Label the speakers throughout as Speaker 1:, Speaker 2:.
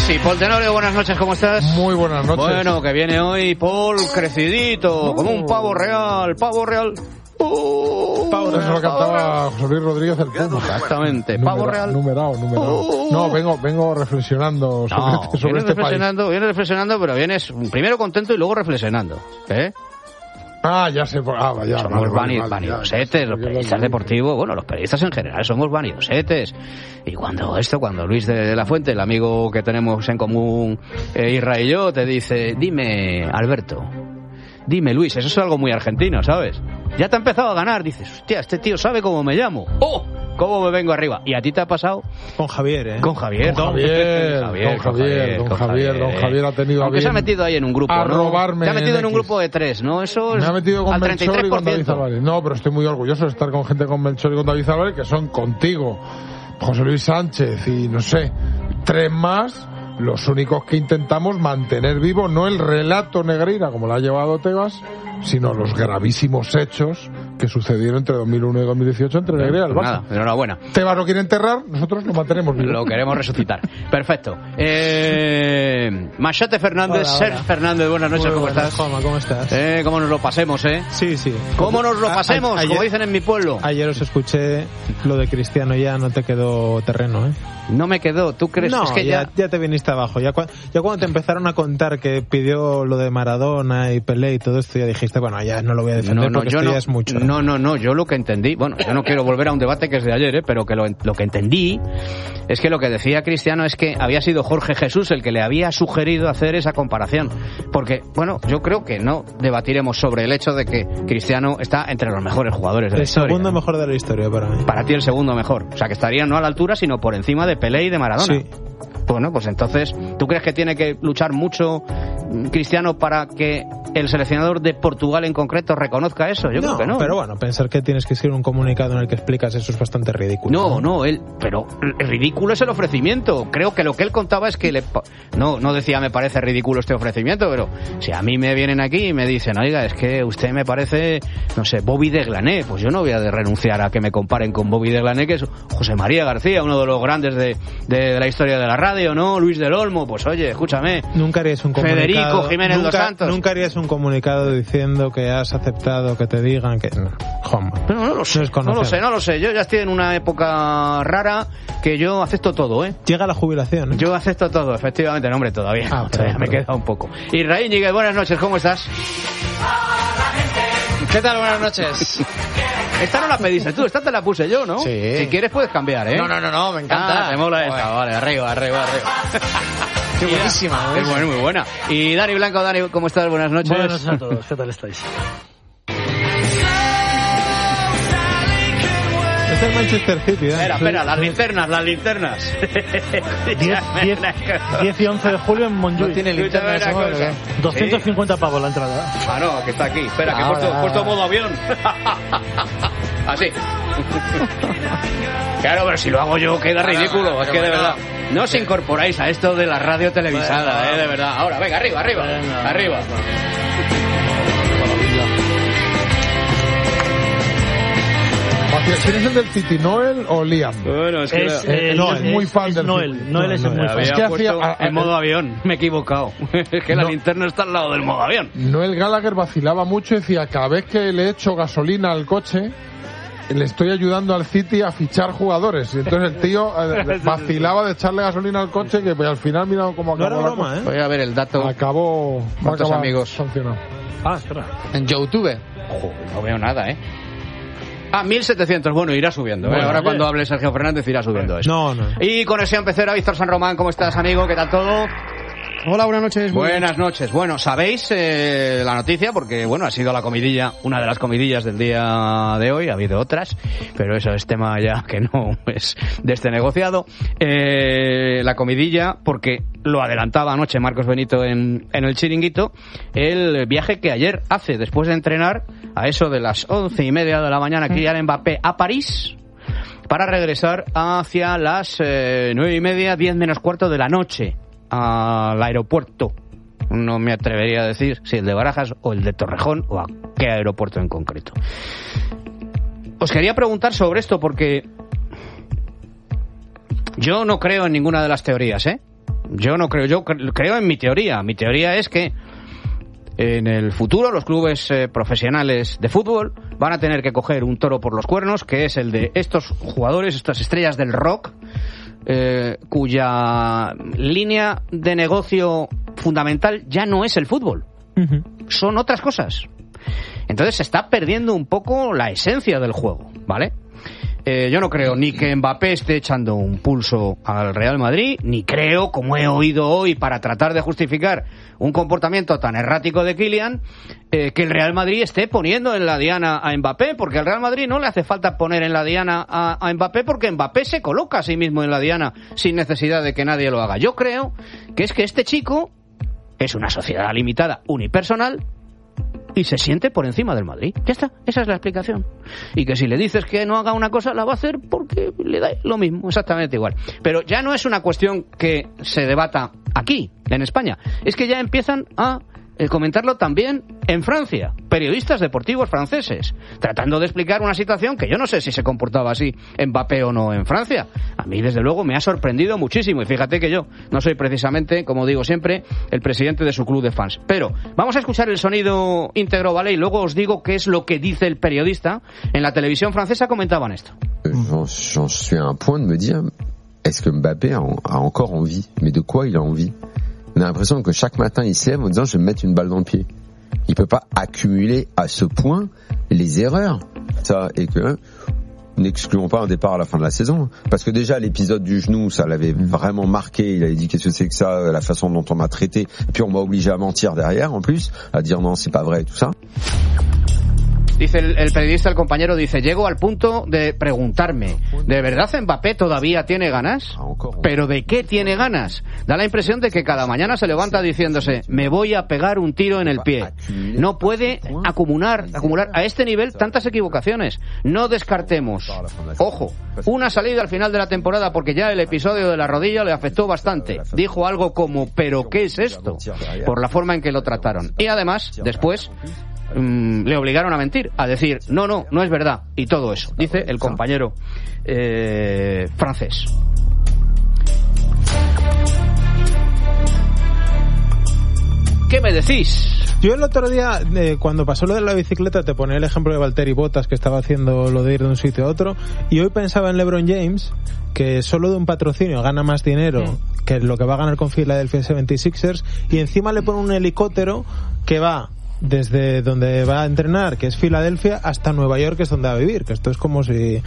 Speaker 1: sí. Paul Tenorio, buenas noches, ¿cómo estás?
Speaker 2: Muy buenas noches.
Speaker 1: Bueno, que viene hoy Paul crecidito, como un pavo real, pavo real.
Speaker 2: Eso lo cantaba José Luis Rodríguez el Puma.
Speaker 1: Exactamente, pavo real.
Speaker 2: Numerado. No, vengo reflexionando sobre este país.
Speaker 1: Vienes reflexionando, pero vienes primero contento y luego reflexionando, ¿eh?
Speaker 2: Ya sé. Vaya.
Speaker 1: Somos vanidosetes, los periodistas deportivos, bueno, los periodistas en general somos vanidosetes. Y cuando Luis de la Fuente, el amigo que tenemos en común, Isra y yo, te dice, dime, Alberto, dime, Luis, eso es algo muy argentino, ¿sabes? Ya te ha empezado a ganar, dices, hostia, este tío sabe cómo me llamo. ¡Oh! ¿Cómo me vengo arriba? ¿Y a ti te ha pasado?
Speaker 3: Con Javier, ¿eh?
Speaker 1: Con Javier ha tenido
Speaker 2: Aunque
Speaker 1: se ha metido ahí en un grupo,
Speaker 2: a
Speaker 1: ¿no?
Speaker 2: robarme.
Speaker 1: Se ha metido en un grupo de 3, ¿no? Eso es.
Speaker 2: Me ha metido con
Speaker 1: al
Speaker 2: Melchor y con
Speaker 1: 33%.
Speaker 2: David Álvarez. No, pero estoy muy orgulloso de estar con gente con Melchor y con David Álvarez, que son contigo, José Luis Sánchez y no sé, 3 más, los únicos que intentamos mantener vivo no el relato Negreira, como lo ha llevado Tebas, sino los gravísimos hechos que sucedieron entre 2001 y 2018 entre Negreira y el Barça.
Speaker 1: Nada, enhorabuena.
Speaker 2: Tebas lo quiere enterrar, nosotros lo mantenemos vivo.
Speaker 1: Lo queremos resucitar. Perfecto. Machete Fernández,
Speaker 3: Hola.
Speaker 1: Sergio Fernández, buenas noches, ¿cómo estás?
Speaker 3: Juanma, ¿cómo estás?
Speaker 1: ¿Cómo nos lo pasemos,
Speaker 3: Sí.
Speaker 1: ¿Cómo nos lo pasemos? Como dicen en mi pueblo.
Speaker 3: Ayer os escuché lo de Cristiano, ya no te quedó terreno, ¿eh?
Speaker 1: No me quedó, ¿tú crees?
Speaker 3: No,
Speaker 1: es que
Speaker 3: ya te viniste abajo. Ya cuando te empezaron a contar que pidió lo de Maradona y Pelé y todo esto, ya dijiste, bueno, ya no lo voy a defender porque esto ya es mucho.
Speaker 1: No, yo lo que entendí, bueno, yo no quiero volver a un debate que es de ayer, pero que lo que entendí es que lo que decía Cristiano es que había sido Jorge Jesús el que le había sugerido hacer esa comparación. Porque, bueno, yo creo que no debatiremos sobre el hecho de que Cristiano está entre los mejores jugadores de la historia.
Speaker 3: El segundo mejor de la historia para mí.
Speaker 1: Para ti el segundo mejor. O sea, que estaría no a la altura, sino por encima de Pelé y de Maradona.
Speaker 3: Sí.
Speaker 1: Bueno, pues entonces, ¿tú crees que tiene que luchar mucho Cristiano para que el seleccionador de Portugal en concreto reconozca eso? Yo creo que no.
Speaker 3: Pero bueno, pensar que tienes que escribir un comunicado en el que explicas eso es bastante ridículo.
Speaker 1: Pero el ridículo es el ofrecimiento. Creo que lo que él contaba es que no decía me parece ridículo este ofrecimiento, pero si a mí me vienen aquí y me dicen, oiga, es que usted me parece, no sé, Bobby de Glané, pues yo no voy a renunciar a que me comparen con Bobby de Glané, que es José María García, uno de los grandes de la historia de la radio, ¿no? Luis del Olmo, pues oye, escúchame.
Speaker 3: Nunca harías un comunicado.
Speaker 1: Federico Jiménez dos Santos.
Speaker 3: Nunca harías un comunicado diciendo que has aceptado que te digan que... Juanma.
Speaker 1: No lo sé. Yo ya estoy en una época rara que yo acepto todo, ¿eh?
Speaker 3: Llega la jubilación, ¿eh?
Speaker 1: Yo acepto todo, efectivamente. No, hombre, todavía me queda un poco. Israel Ñíguez, buenas noches, ¿cómo estás?
Speaker 4: ¿Qué tal? Buenas noches.
Speaker 1: Esta no la pediste tú, esta te la puse yo, ¿no?
Speaker 4: Sí.
Speaker 1: Si quieres puedes cambiar, ¿eh?
Speaker 4: No, me encanta.
Speaker 1: Te mola esta, vale, arriba.
Speaker 4: Qué buenísima, ¿eh?
Speaker 1: Es muy buena. Y Dani Blanco, Dani, ¿cómo estás? Buenas noches.
Speaker 5: Buenas noches a todos, ¿qué tal estáis?
Speaker 3: Es el Manchester City, ¿eh?
Speaker 1: Espera, las linternas.
Speaker 5: 10 y 11 de julio en Montjuic.
Speaker 4: No tiene linterna ese móvil,
Speaker 5: 250 pavos la entrada.
Speaker 1: Ah, no, que está aquí. Espera, que he puesto modo avión. Así. Claro, pero si lo hago yo queda ridículo. Es que de verdad. No os incorporáis a esto de la radio televisada, de verdad. Ahora, venga, arriba. Arriba.
Speaker 2: ¿Quién es el del City, Noel o Liam?
Speaker 1: Bueno, es que
Speaker 2: es muy fan del
Speaker 5: Noel.
Speaker 2: City.
Speaker 5: Noel es muy fan.
Speaker 1: Es que hacía
Speaker 5: el
Speaker 1: modo avión, me he equivocado. Es que la linterna está al lado del modo avión.
Speaker 2: Noel Gallagher vacilaba mucho y decía, cada vez que le echo gasolina al coche, le estoy ayudando al City a fichar jugadores. Y entonces el tío vacilaba de echarle gasolina al coche, que pues, al final mira cómo acabó.
Speaker 3: No era broma, ¿eh?
Speaker 1: Voy a ver el dato.
Speaker 2: Acabó
Speaker 1: ¿Cuántos amigos?
Speaker 2: sancionado.
Speaker 5: Espera.
Speaker 4: En YouTube.
Speaker 1: No veo nada, ¿eh? 1.700, bueno, irá subiendo.
Speaker 2: Bueno,
Speaker 1: ahora cuando hable Sergio Fernández irá subiendo eso.
Speaker 3: No.
Speaker 1: Y conexión pecera, Víctor San Román, ¿cómo estás, amigo? ¿Qué tal todo?
Speaker 6: Hola, buenas noches.
Speaker 1: Buenas noches. Bueno, sabéis la noticia porque, bueno, ha sido la comidilla, una de las comidillas del día de hoy. Ha habido otras, pero eso es tema ya que no es de este negociado. La comidilla, porque lo adelantaba anoche Marcos Benito en el Chiringuito, el viaje que ayer hace después de entrenar a eso de las 11:30 de la mañana, Kylian Mbappé a París, para regresar hacia las 9:30, 10 menos cuarto de la noche, al aeropuerto. No me atrevería a decir si el de Barajas o el de Torrejón o a qué aeropuerto en concreto. Os quería preguntar sobre esto porque yo no creo en ninguna de las teorías, ¿eh? Yo no creo, yo creo en mi teoría. Mi teoría es que en el futuro los clubes profesionales de fútbol van a tener que coger un toro por los cuernos, que es el de estos jugadores, estas estrellas del rock, cuya línea de negocio fundamental ya no es el fútbol. Son otras cosas. Entonces se está perdiendo un poco la esencia del juego, ¿vale? Yo no creo ni que Mbappé esté echando un pulso al Real Madrid, ni creo, como he oído hoy para tratar de justificar un comportamiento tan errático de Kylian, que el Real Madrid esté poniendo en la diana a Mbappé, porque al Real Madrid no le hace falta poner en la diana a Mbappé, porque Mbappé se coloca a sí mismo en la diana sin necesidad de que nadie lo haga. Yo creo que es que este chico es una sociedad limitada, unipersonal, y se siente por encima del Madrid. Ya está, esa es la explicación. Y que si le dices que no haga una cosa, la va a hacer porque le da lo mismo, exactamente igual. Pero ya no es una cuestión que se debata aquí, en España. Es que ya empiezan a comentarlo también en Francia. Periodistas deportivos franceses, tratando de explicar una situación que yo no sé si se comportaba así Mbappé o no en Francia. A mí, desde luego, me ha sorprendido muchísimo. Y fíjate que yo no soy precisamente, como digo siempre, el presidente de su club de fans. Pero vamos a escuchar el sonido íntegro, ¿vale? Y luego os digo qué es lo que dice el periodista. En la televisión francesa comentaban esto.
Speaker 7: J'en suis à un point de me dire, est-ce que Mbappé a encore envie? Mais de quoi il a envie? On a l'impression que chaque matin il se lève en disant je vais me mettre une balle dans le pied. Il peut pas accumuler à ce point les erreurs. Ça, et que n'excluons pas un départ à la fin de la saison. Parce que déjà l'épisode du genou, ça l'avait vraiment marqué. Il avait dit qu'est-ce que c'est que ça, la façon dont on m'a traité. Et puis on m'a obligé à mentir derrière en plus, à dire non c'est pas vrai et tout ça.
Speaker 1: Dice el periodista, el compañero, dice, llego al punto de preguntarme, ¿de verdad Mbappé todavía tiene ganas? ¿Pero de qué tiene ganas? Da la impresión de que cada mañana se levanta diciéndose, me voy a pegar un tiro en el pie. No puede acumular a este nivel tantas equivocaciones. No descartemos, ojo, una salida al final de la temporada porque ya el episodio de la rodilla le afectó bastante. Dijo algo como, ¿pero qué es esto? Por la forma en que lo trataron. Y además, después, le obligaron a mentir, a decir no es verdad, y todo eso, dice el compañero francés. ¿Qué me decís?
Speaker 3: Yo el otro día, cuando pasó lo de la bicicleta, te ponía el ejemplo de Valtteri Bottas, que estaba haciendo lo de ir de un sitio a otro, y hoy pensaba en LeBron James, que solo de un patrocinio gana más dinero que lo que va a ganar con Philadelphia 76ers, y encima le pone un helicóptero que va desde donde va a entrenar, que es Filadelfia, hasta Nueva York, que es donde va a vivir, que esto es como si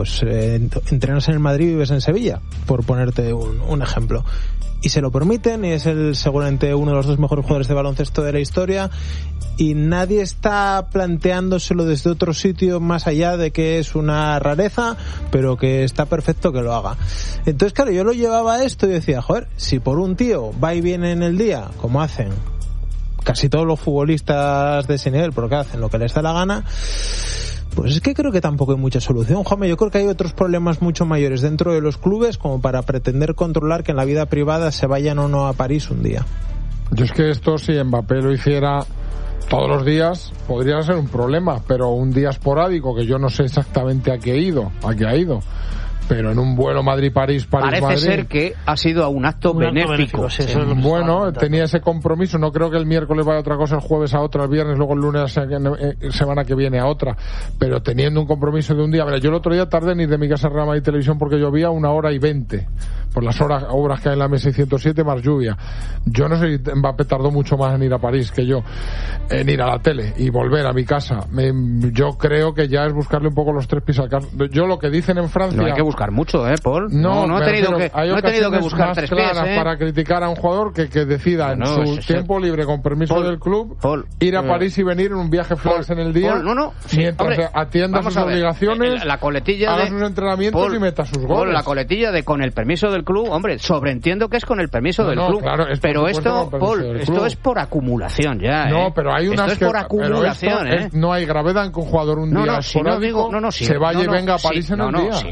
Speaker 3: entrenas en el Madrid y vives en Sevilla, por ponerte un ejemplo. Y se lo permiten, y es seguramente uno de los dos mejores jugadores de baloncesto de la historia, y nadie está planteándoselo desde otro sitio más allá de que es una rareza, pero que está perfecto que lo haga. Entonces, claro, yo lo llevaba a esto y decía, joder, si por un tío va y viene en el día, como hacen casi todos los futbolistas de ese nivel, porque hacen lo que les da la gana, pues es que creo que tampoco hay mucha solución, Juanma. Yo creo que hay otros problemas mucho mayores dentro de los clubes como para pretender controlar que en la vida privada se vayan o no a París un día.
Speaker 2: Yo es que esto, si Mbappé lo hiciera todos los días, podría ser un problema, pero un día esporádico, que yo no sé exactamente a qué ha ido, pero en un vuelo Madrid-París, París-Madrid...
Speaker 1: Parece ser que ha sido un acto benéfico.
Speaker 5: Sí,
Speaker 2: bueno, tenía ese compromiso. No creo que el miércoles vaya a otra cosa, el jueves a otra, el viernes, luego el lunes, semana que viene a otra. Pero teniendo un compromiso de un día... Mira, yo el otro día tardé en ir de mi casa a Real Madrid Televisión porque llovía 1h20. Por las obras que hay en la M607 más lluvia. Yo no sé si Mbappé tardó mucho más en ir a París que yo, en ir a la tele y volver a mi casa. Yo creo que ya es buscarle un poco los tres pies al carro. Yo lo que dicen en Francia...
Speaker 1: No hay que buscar mucho, Paul. No he tenido que buscar tres pies,
Speaker 2: para criticar a un jugador que decida en su tiempo libre, con permiso del club, ir a París y venir en un viaje flash en el día, mientras atienda sus obligaciones,
Speaker 1: la coletilla
Speaker 2: haga sus entrenamientos y meta sus goles.
Speaker 1: La coletilla de con el permiso del club, hombre, sobreentiendo que es con el permiso del club,
Speaker 2: claro,
Speaker 1: pero esto, Paul, esto es por acumulación ya.
Speaker 2: No, pero hay unas
Speaker 1: esto es por acumulación,
Speaker 2: no hay gravedad en que un jugador un día esporádico se vaya y venga a París en un día. Eso no es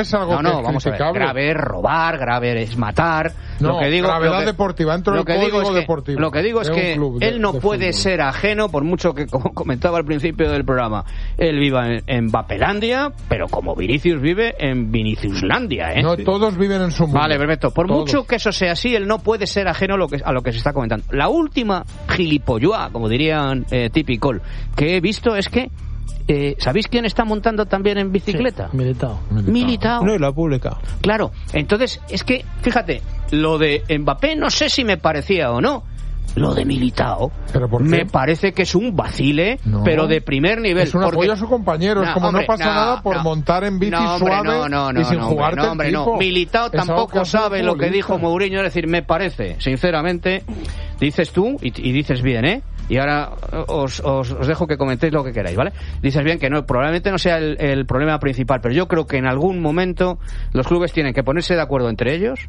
Speaker 2: es algo que es
Speaker 1: vamos a ver.
Speaker 2: criticable.
Speaker 1: Grave es robar, grave es matar.
Speaker 2: No,
Speaker 1: lo que digo,
Speaker 2: gravedad deportiva, dentro del código deportivo.
Speaker 1: Lo que digo es
Speaker 2: de un
Speaker 1: que
Speaker 2: club
Speaker 1: él no
Speaker 2: de
Speaker 1: puede
Speaker 2: fútbol.
Speaker 1: ser ajeno, por mucho que, como comentaba al principio del programa, él viva en Vapelandia, pero como Vinicius vive en Viniciuslandia, ¿eh?
Speaker 2: No, todos viven en su mundo.
Speaker 1: Vale, perfecto. Por
Speaker 2: Todos.
Speaker 1: mucho que eso sea así, él no puede ser ajeno a lo que se está comentando. La última gilipolloa, como dirían Tipicol, que he visto es que ¿sabéis quién está montando también en bicicleta?
Speaker 5: Sí,
Speaker 1: Militao.
Speaker 3: No, y lo ha publicado.
Speaker 1: Claro, entonces es que, fíjate, lo de Mbappé no sé si me parecía o no. Lo de Militao
Speaker 2: ¿Pero por qué?
Speaker 1: me parece que es un vacile,
Speaker 2: No.
Speaker 1: pero de primer nivel.
Speaker 2: Es un
Speaker 1: porque-
Speaker 2: apoyo a su compañero. Es como
Speaker 1: hombre,
Speaker 2: no pasa nada por montar en bici suave y sin jugarte el tipo.
Speaker 1: no. Militao
Speaker 2: Es algo que
Speaker 1: tampoco
Speaker 2: hace un
Speaker 1: sabe lo que
Speaker 2: futbolista.
Speaker 1: dijo Mourinho, es decir, me parece, sinceramente, dices tú, y dices bien, ¿eh? Y ahora os dejo que comentéis lo que queráis, ¿vale? Dices bien que no, probablemente no sea el problema principal, pero yo creo que en algún momento los clubes tienen que ponerse de acuerdo entre ellos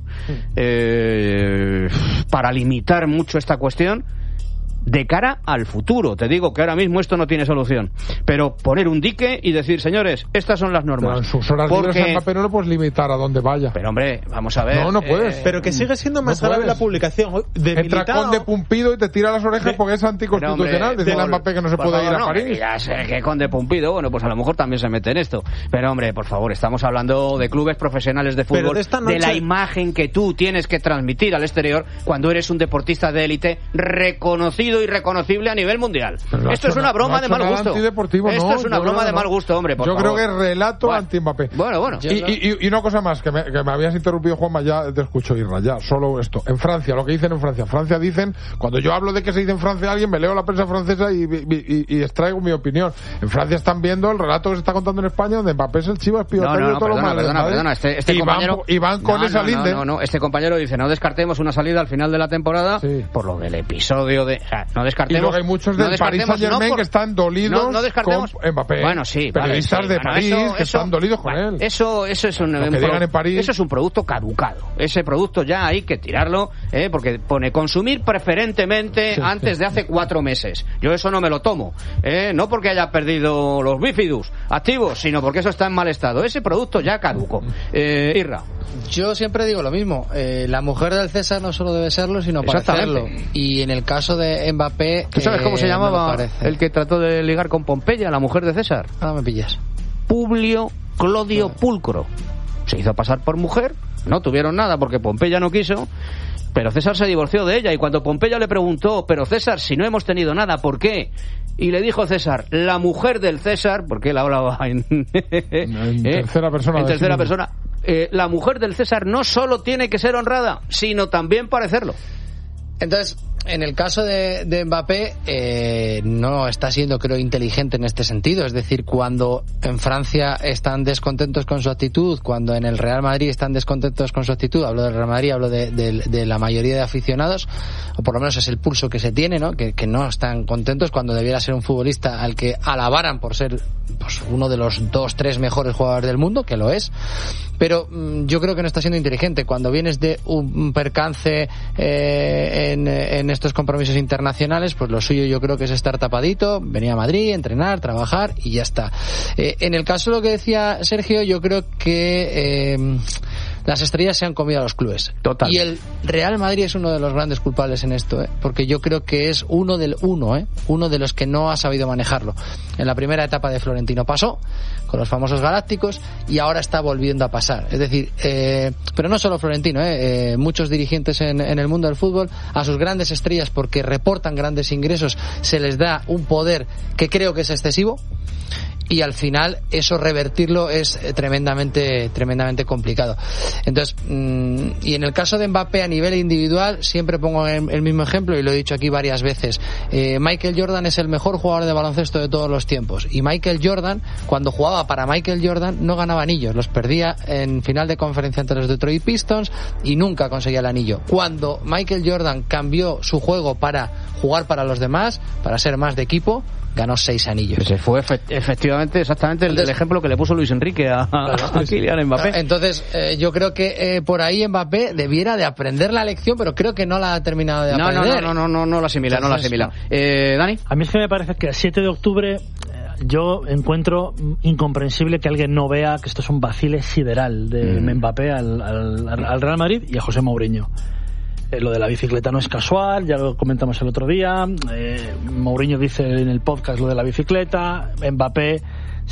Speaker 1: para limitar mucho esta cuestión de cara al futuro. Te digo que ahora mismo esto no tiene solución, pero poner un dique y decir, señores, estas son las normas.
Speaker 2: Pero en sus horas libres a Mbappé no lo puedes limitar a donde vaya.
Speaker 1: Pero hombre, vamos a ver.
Speaker 2: No puedes.
Speaker 3: Pero que sigue siendo más
Speaker 2: No
Speaker 3: grave
Speaker 2: puedes.
Speaker 3: la publicación de
Speaker 2: Entra
Speaker 3: Militao.
Speaker 2: Conde Pumpido y te tira las orejas porque es anticonstitucional. Decirle a Mbappé que no se puede ir a París.
Speaker 1: Ya sé que Conde Pumpido, bueno, pues a lo mejor también se mete en esto. Pero hombre, por favor, estamos hablando de clubes profesionales de
Speaker 3: Pero
Speaker 1: fútbol,
Speaker 3: de esta noche-
Speaker 1: de la imagen que tú tienes que transmitir al exterior cuando eres un deportista de élite reconocido y reconocible a nivel mundial.
Speaker 2: Pero no ha
Speaker 1: Esto es
Speaker 2: hecho
Speaker 1: una broma
Speaker 2: no ha
Speaker 1: de
Speaker 2: hecho
Speaker 1: mal
Speaker 2: nada
Speaker 1: gusto.
Speaker 2: antideportivo,
Speaker 1: Esto
Speaker 2: no,
Speaker 1: es una
Speaker 2: yo
Speaker 1: broma
Speaker 2: creo
Speaker 1: de
Speaker 2: que
Speaker 1: mal
Speaker 2: no.
Speaker 1: gusto, hombre, por
Speaker 2: Yo
Speaker 1: favor.
Speaker 2: creo que es relato
Speaker 1: Bueno.
Speaker 2: anti-Mbappé.
Speaker 1: Bueno.
Speaker 2: Y una cosa más, que me habías interrumpido, Juanma, ya te escucho, Irra, ya, solo esto. En Francia, lo que dicen en Francia. Francia dicen, cuando yo hablo de que se dice en Francia a alguien, me leo la prensa francesa y extraigo mi opinión. En Francia están viendo el relato que se está contando en España, donde Mbappé es el chivo expiatorio de todos los males, ¿vale?
Speaker 1: Perdona, este compañero...
Speaker 2: y van con esa linde.
Speaker 1: No, este compañero dice, no descartemos una salida al final de la temporada
Speaker 2: Sí.
Speaker 1: por lo del episodio de... O sea, no
Speaker 2: Y
Speaker 1: descartemos...
Speaker 2: luego hay muchos
Speaker 1: no
Speaker 2: del Paris
Speaker 1: descartemos,
Speaker 2: Saint-Germain
Speaker 1: no por-
Speaker 2: que están dolidos
Speaker 1: no descartemos...
Speaker 2: con Mbappé.
Speaker 1: Bueno, sí,
Speaker 2: Periodistas
Speaker 1: vale, sí.
Speaker 2: de
Speaker 1: Bueno,
Speaker 2: París
Speaker 1: eso-
Speaker 2: que están dolidos con
Speaker 1: vale,
Speaker 2: él.
Speaker 1: Eso es
Speaker 2: que digan en París.
Speaker 1: Eso es un producto caducado. Ese producto ya hay que tirarlo, porque pone consumir preferentemente
Speaker 2: Sí,
Speaker 1: antes de hace 4 meses. Yo eso no me lo tomo. No porque haya perdido los bífidus activos, sino porque eso está en mal estado. Ese producto ya caduco. Irra.
Speaker 4: Yo siempre digo lo mismo. La mujer del César no solo debe serlo, sino parecerlo. Y en el caso de Mbappé...
Speaker 1: ¿Tú sabes cómo se
Speaker 4: me lo
Speaker 1: llamaba
Speaker 4: parece.
Speaker 1: el que trató de ligar con Pompeya, la mujer de César?
Speaker 4: Ahora me pillas.
Speaker 1: Publio Clodio Pulcro. Se hizo pasar por mujer, no tuvieron nada porque Pompeya no quiso, pero César se divorció de ella y cuando Pompeya le preguntó, pero César, si no hemos tenido nada, ¿por qué? Y le dijo César, la mujer del César, porque él hablaba en
Speaker 2: tercera persona.
Speaker 1: en
Speaker 2: de
Speaker 1: tercera
Speaker 2: sí mismo.
Speaker 1: persona, la mujer del César no solo tiene que ser honrada, sino también parecerlo.
Speaker 4: Entonces, en el caso de Mbappé, no está siendo, creo, inteligente en este sentido. Es decir, cuando en Francia están descontentos con su actitud, cuando en el Real Madrid están descontentos con su actitud, hablo del Real Madrid, hablo de la mayoría de aficionados, o por lo menos es el pulso que se tiene, ¿no? Que no están contentos cuando debiera ser un futbolista al que alabaran por ser pues, uno de los 2-3 mejores jugadores del mundo, que lo es. Pero yo creo que no está siendo inteligente. Cuando vienes de un percance en estos compromisos internacionales, pues lo suyo yo creo que es estar tapadito, venir a Madrid, entrenar, trabajar y ya está. En el caso de lo que decía Sergio, yo creo que las estrellas se han comido a los clubes.
Speaker 1: Total.
Speaker 4: Y el Real Madrid es uno de los grandes culpables en esto, porque yo creo que es uno de los que no ha sabido manejarlo. En la primera etapa de Florentino pasó, con los famosos galácticos, y ahora está volviendo a pasar. Es decir, pero no solo Florentino, muchos dirigentes en el mundo del fútbol, a sus grandes estrellas, porque reportan grandes ingresos, se les da un poder que creo que es excesivo, y al final eso revertirlo es tremendamente complicado. Entonces, y en el caso de Mbappé a nivel individual, siempre pongo el mismo ejemplo y lo he dicho aquí varias veces. Michael Jordan es el mejor jugador de baloncesto de todos los tiempos, y Michael Jordan, cuando jugaba para Michael Jordan, no ganaba anillos, los perdía en final de conferencia ante los Detroit Pistons y nunca conseguía el anillo. Cuando Michael Jordan cambió su juego para jugar para los demás, para ser más de equipo, ganó 6 anillos.
Speaker 1: Ese fue efectivamente exactamente el ejemplo que le puso Luis Enrique a Kylian Mbappé.
Speaker 4: Entonces, yo creo que por ahí Mbappé debiera de aprender la lección, pero creo que no la ha terminado de aprender.
Speaker 1: No la asimila, no la asimila. Dani.
Speaker 5: A mí es que me parece que el 7 de octubre yo encuentro incomprensible que alguien no vea que esto es un vacile sideral de Mbappé al Real Madrid y a José Mourinho. Lo de la bicicleta no es casual, ya lo comentamos el otro día. Mourinho dice en el podcast lo de la bicicleta. Mbappé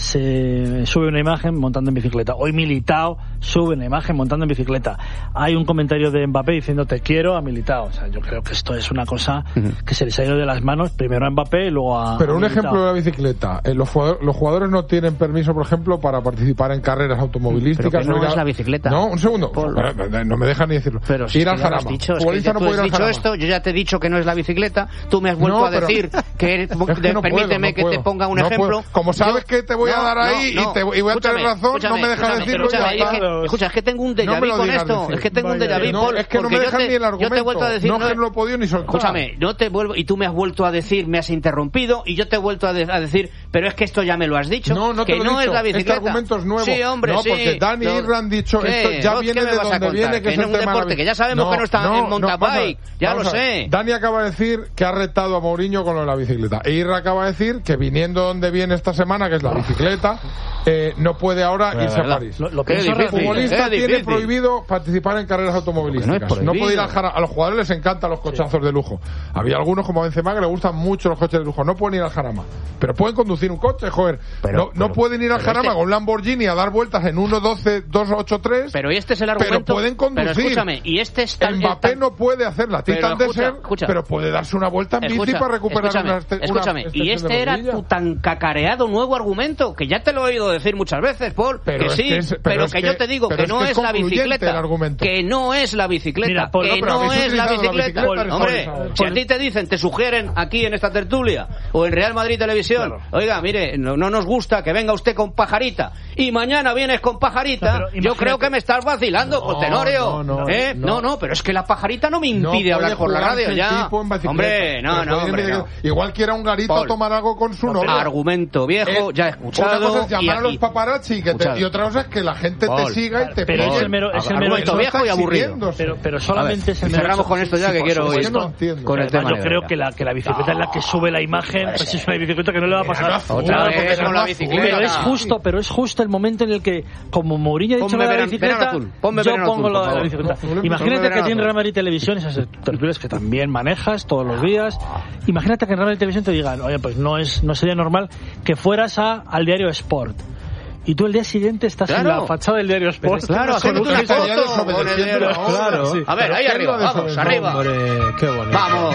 Speaker 5: se sube una imagen montando en bicicleta. Hoy Militao sube una imagen montando en bicicleta. Hay un comentario de Mbappé diciendo te quiero a Militao. O sea, yo creo que esto es una cosa que se les ha ido de las manos, primero a Mbappé y luego a
Speaker 2: Pero un
Speaker 5: Militao.
Speaker 2: ejemplo de la bicicleta. Los jugadores no tienen permiso, por ejemplo, para participar en carreras automovilísticas.
Speaker 1: Pero que no
Speaker 2: o ir
Speaker 1: es la bicicleta.
Speaker 2: No, un segundo.
Speaker 1: Paul.
Speaker 2: No me dejan ni decirlo.
Speaker 1: Pero si
Speaker 2: ir
Speaker 1: es
Speaker 2: al
Speaker 1: que ya lo has
Speaker 2: Jarama.
Speaker 1: dicho, es que
Speaker 2: Futbolista
Speaker 1: tú
Speaker 2: no puede
Speaker 1: has
Speaker 2: ir al
Speaker 1: dicho
Speaker 2: Jarama.
Speaker 1: esto, yo ya te he dicho que no es la bicicleta, tú me has vuelto
Speaker 2: No,
Speaker 1: a decir que
Speaker 2: es que no
Speaker 1: permíteme
Speaker 2: puedo,
Speaker 1: que te ponga un
Speaker 2: no
Speaker 1: ejemplo.
Speaker 2: puedo. Como sabes que te voy a dar ahí y voy a tener razón, no me dejas decirlo y ya está.
Speaker 1: Escucha, es que tengo un déjà
Speaker 2: No me
Speaker 1: vu
Speaker 2: lo
Speaker 1: con
Speaker 2: digas
Speaker 1: esto,
Speaker 2: decir.
Speaker 1: es que tengo un déjà vu,
Speaker 2: No,
Speaker 1: Paul,
Speaker 2: es que no
Speaker 1: porque
Speaker 2: me dejan ni el argumento.
Speaker 1: yo te he vuelto a decir,
Speaker 2: no que no lo he podido ni soltar.
Speaker 1: Escúchame, no te vuelvo, y tú me has vuelto a decir, me has interrumpido, y yo te he vuelto a decir, pero es que esto ya me lo has dicho,
Speaker 2: No te
Speaker 1: que
Speaker 2: lo he
Speaker 1: no
Speaker 2: dicho.
Speaker 1: es la bicicleta.
Speaker 2: Este argumento es nuevo.
Speaker 1: Sí, hombre,
Speaker 2: no,
Speaker 1: sí.
Speaker 2: porque Dani y Irra han dicho,
Speaker 1: ¿Qué?
Speaker 2: esto ya
Speaker 1: ¿Vos
Speaker 2: viene
Speaker 1: qué me
Speaker 2: de
Speaker 1: vas a
Speaker 2: donde
Speaker 1: contar?
Speaker 2: viene, que
Speaker 1: Que
Speaker 2: es
Speaker 1: no
Speaker 2: el
Speaker 1: es un
Speaker 2: tema de la
Speaker 1: deporte, que ya sabemos que no está en mountain bike, ya lo sé.
Speaker 2: Dani acaba de decir que ha retado a Mourinho con lo de la bicicleta. E Irra acaba de decir que viniendo donde viene esta semana, que es la bicicleta, no puede ahora irse a París.
Speaker 5: Lo
Speaker 1: Qué
Speaker 5: pienso
Speaker 1: difícil.
Speaker 2: El futbolista
Speaker 1: Es
Speaker 2: tiene
Speaker 1: difícil.
Speaker 2: prohibido participar en carreras automovilísticas.
Speaker 1: Porque
Speaker 2: No
Speaker 1: no es
Speaker 2: puede ir
Speaker 1: prohibido.
Speaker 2: al a los jugadores les encantan los cochazos de lujo. Había algunos como Benzema que le gustan mucho los coches de lujo. No pueden ir al Jarama. Pero pueden conducir un coche, joder. No pueden ir al Jarama con un Lamborghini a dar vueltas en 1.12, 2.83.
Speaker 1: Pero este es el argumento.
Speaker 2: Pero pueden conducir.
Speaker 1: Pero escúchame, y este es tan...
Speaker 2: Mbappé no puede hacerla.
Speaker 1: Pero
Speaker 2: Titan de
Speaker 1: escucha,
Speaker 2: ser,
Speaker 1: escucha.
Speaker 2: pero puede darse una vuelta en bici para recuperar
Speaker 1: Escúchame, y este era tu tan cacareado nuevo argumento, que ya te lo he oído decir muchas veces, Paul,
Speaker 2: Pero
Speaker 1: que
Speaker 2: es
Speaker 1: sí,
Speaker 2: que es-
Speaker 1: pero
Speaker 2: es
Speaker 1: que
Speaker 2: que-
Speaker 1: yo te digo
Speaker 2: pero
Speaker 1: que
Speaker 2: es
Speaker 1: no
Speaker 2: que es
Speaker 1: es la
Speaker 2: concluyente
Speaker 1: bicicleta,
Speaker 2: el argumento.
Speaker 1: que no es la bicicleta,
Speaker 5: Mira, Paul,
Speaker 1: que
Speaker 2: no, pero
Speaker 1: no
Speaker 2: habéis
Speaker 1: es la
Speaker 2: utilizado la
Speaker 1: bicicleta.
Speaker 2: bicicleta,
Speaker 1: Hombre,
Speaker 2: Paul.
Speaker 1: si a ti te dicen, te sugieren aquí en esta tertulia, o en Real Madrid Televisión,
Speaker 5: Claro.
Speaker 1: oiga, mire, no nos gusta que venga usted con pajarita, y mañana vienes con pajarita,
Speaker 5: No, pero
Speaker 1: yo
Speaker 5: imagínate.
Speaker 1: creo que me estás vacilando, pues Tenorio, no, pero es que la pajarita no me impide hablar por la radio, ya. Hombre, no.
Speaker 2: Igual quiera un garito
Speaker 1: Paul.
Speaker 2: a tomar algo con su novia.
Speaker 1: Argumento viejo, ya he escuchado.
Speaker 2: Una cosa es llamar a los
Speaker 1: y-
Speaker 2: paparazzi y otra cosa es que la gente
Speaker 1: Paul,
Speaker 2: te siga y te
Speaker 5: pero
Speaker 2: pille.
Speaker 5: es el mero
Speaker 1: Argumento viejo y aburrido.
Speaker 5: pero solamente es el
Speaker 1: Y
Speaker 5: mero
Speaker 1: cerramos
Speaker 5: hecho-
Speaker 1: con esto ya,
Speaker 5: Sí,
Speaker 1: que
Speaker 5: por
Speaker 1: quiero
Speaker 5: supuesto.
Speaker 1: ir
Speaker 2: no entiendo.
Speaker 1: con el
Speaker 5: Además,
Speaker 1: tema.
Speaker 5: yo creo que la bicicleta es la que sube la imagen, pues es una bicicleta que no le va a pasar
Speaker 1: Otra
Speaker 5: nada,
Speaker 1: vez
Speaker 5: porque
Speaker 1: con la
Speaker 5: no-
Speaker 1: bicicleta.
Speaker 5: pero es justo el momento en el que, como Mourinho ha dicho
Speaker 1: Ponme
Speaker 5: lo de la
Speaker 1: verano
Speaker 5: bicicleta,
Speaker 1: azul, ponme
Speaker 5: yo
Speaker 1: verano
Speaker 5: pongo
Speaker 1: azul,
Speaker 5: lo
Speaker 1: por
Speaker 5: de la
Speaker 1: favor.
Speaker 5: bicicleta.
Speaker 2: Ponme
Speaker 5: Imagínate
Speaker 1: verano
Speaker 5: que tiene
Speaker 1: azul.
Speaker 5: Real Madrid Televisión, esas tertulias que también manejas todos los días. Imagínate que en Real Madrid Televisión te digan, oye, pues no sería normal que fueras al diario Sport. Y tú el día siguiente estás en
Speaker 1: Claro.
Speaker 5: la fachada del diario Sport.
Speaker 1: Claro, haciendo una
Speaker 2: Estaría
Speaker 1: foto
Speaker 2: desobedeciendo
Speaker 1: con el-
Speaker 2: la hora.
Speaker 3: Claro.
Speaker 2: Sí.
Speaker 1: A ver,
Speaker 2: Pero
Speaker 1: ahí
Speaker 2: ¿quién
Speaker 1: arriba,
Speaker 2: lo
Speaker 1: vamos,
Speaker 2: desobedece?
Speaker 1: arriba.
Speaker 3: Hombre, qué bonito.
Speaker 1: Vamos.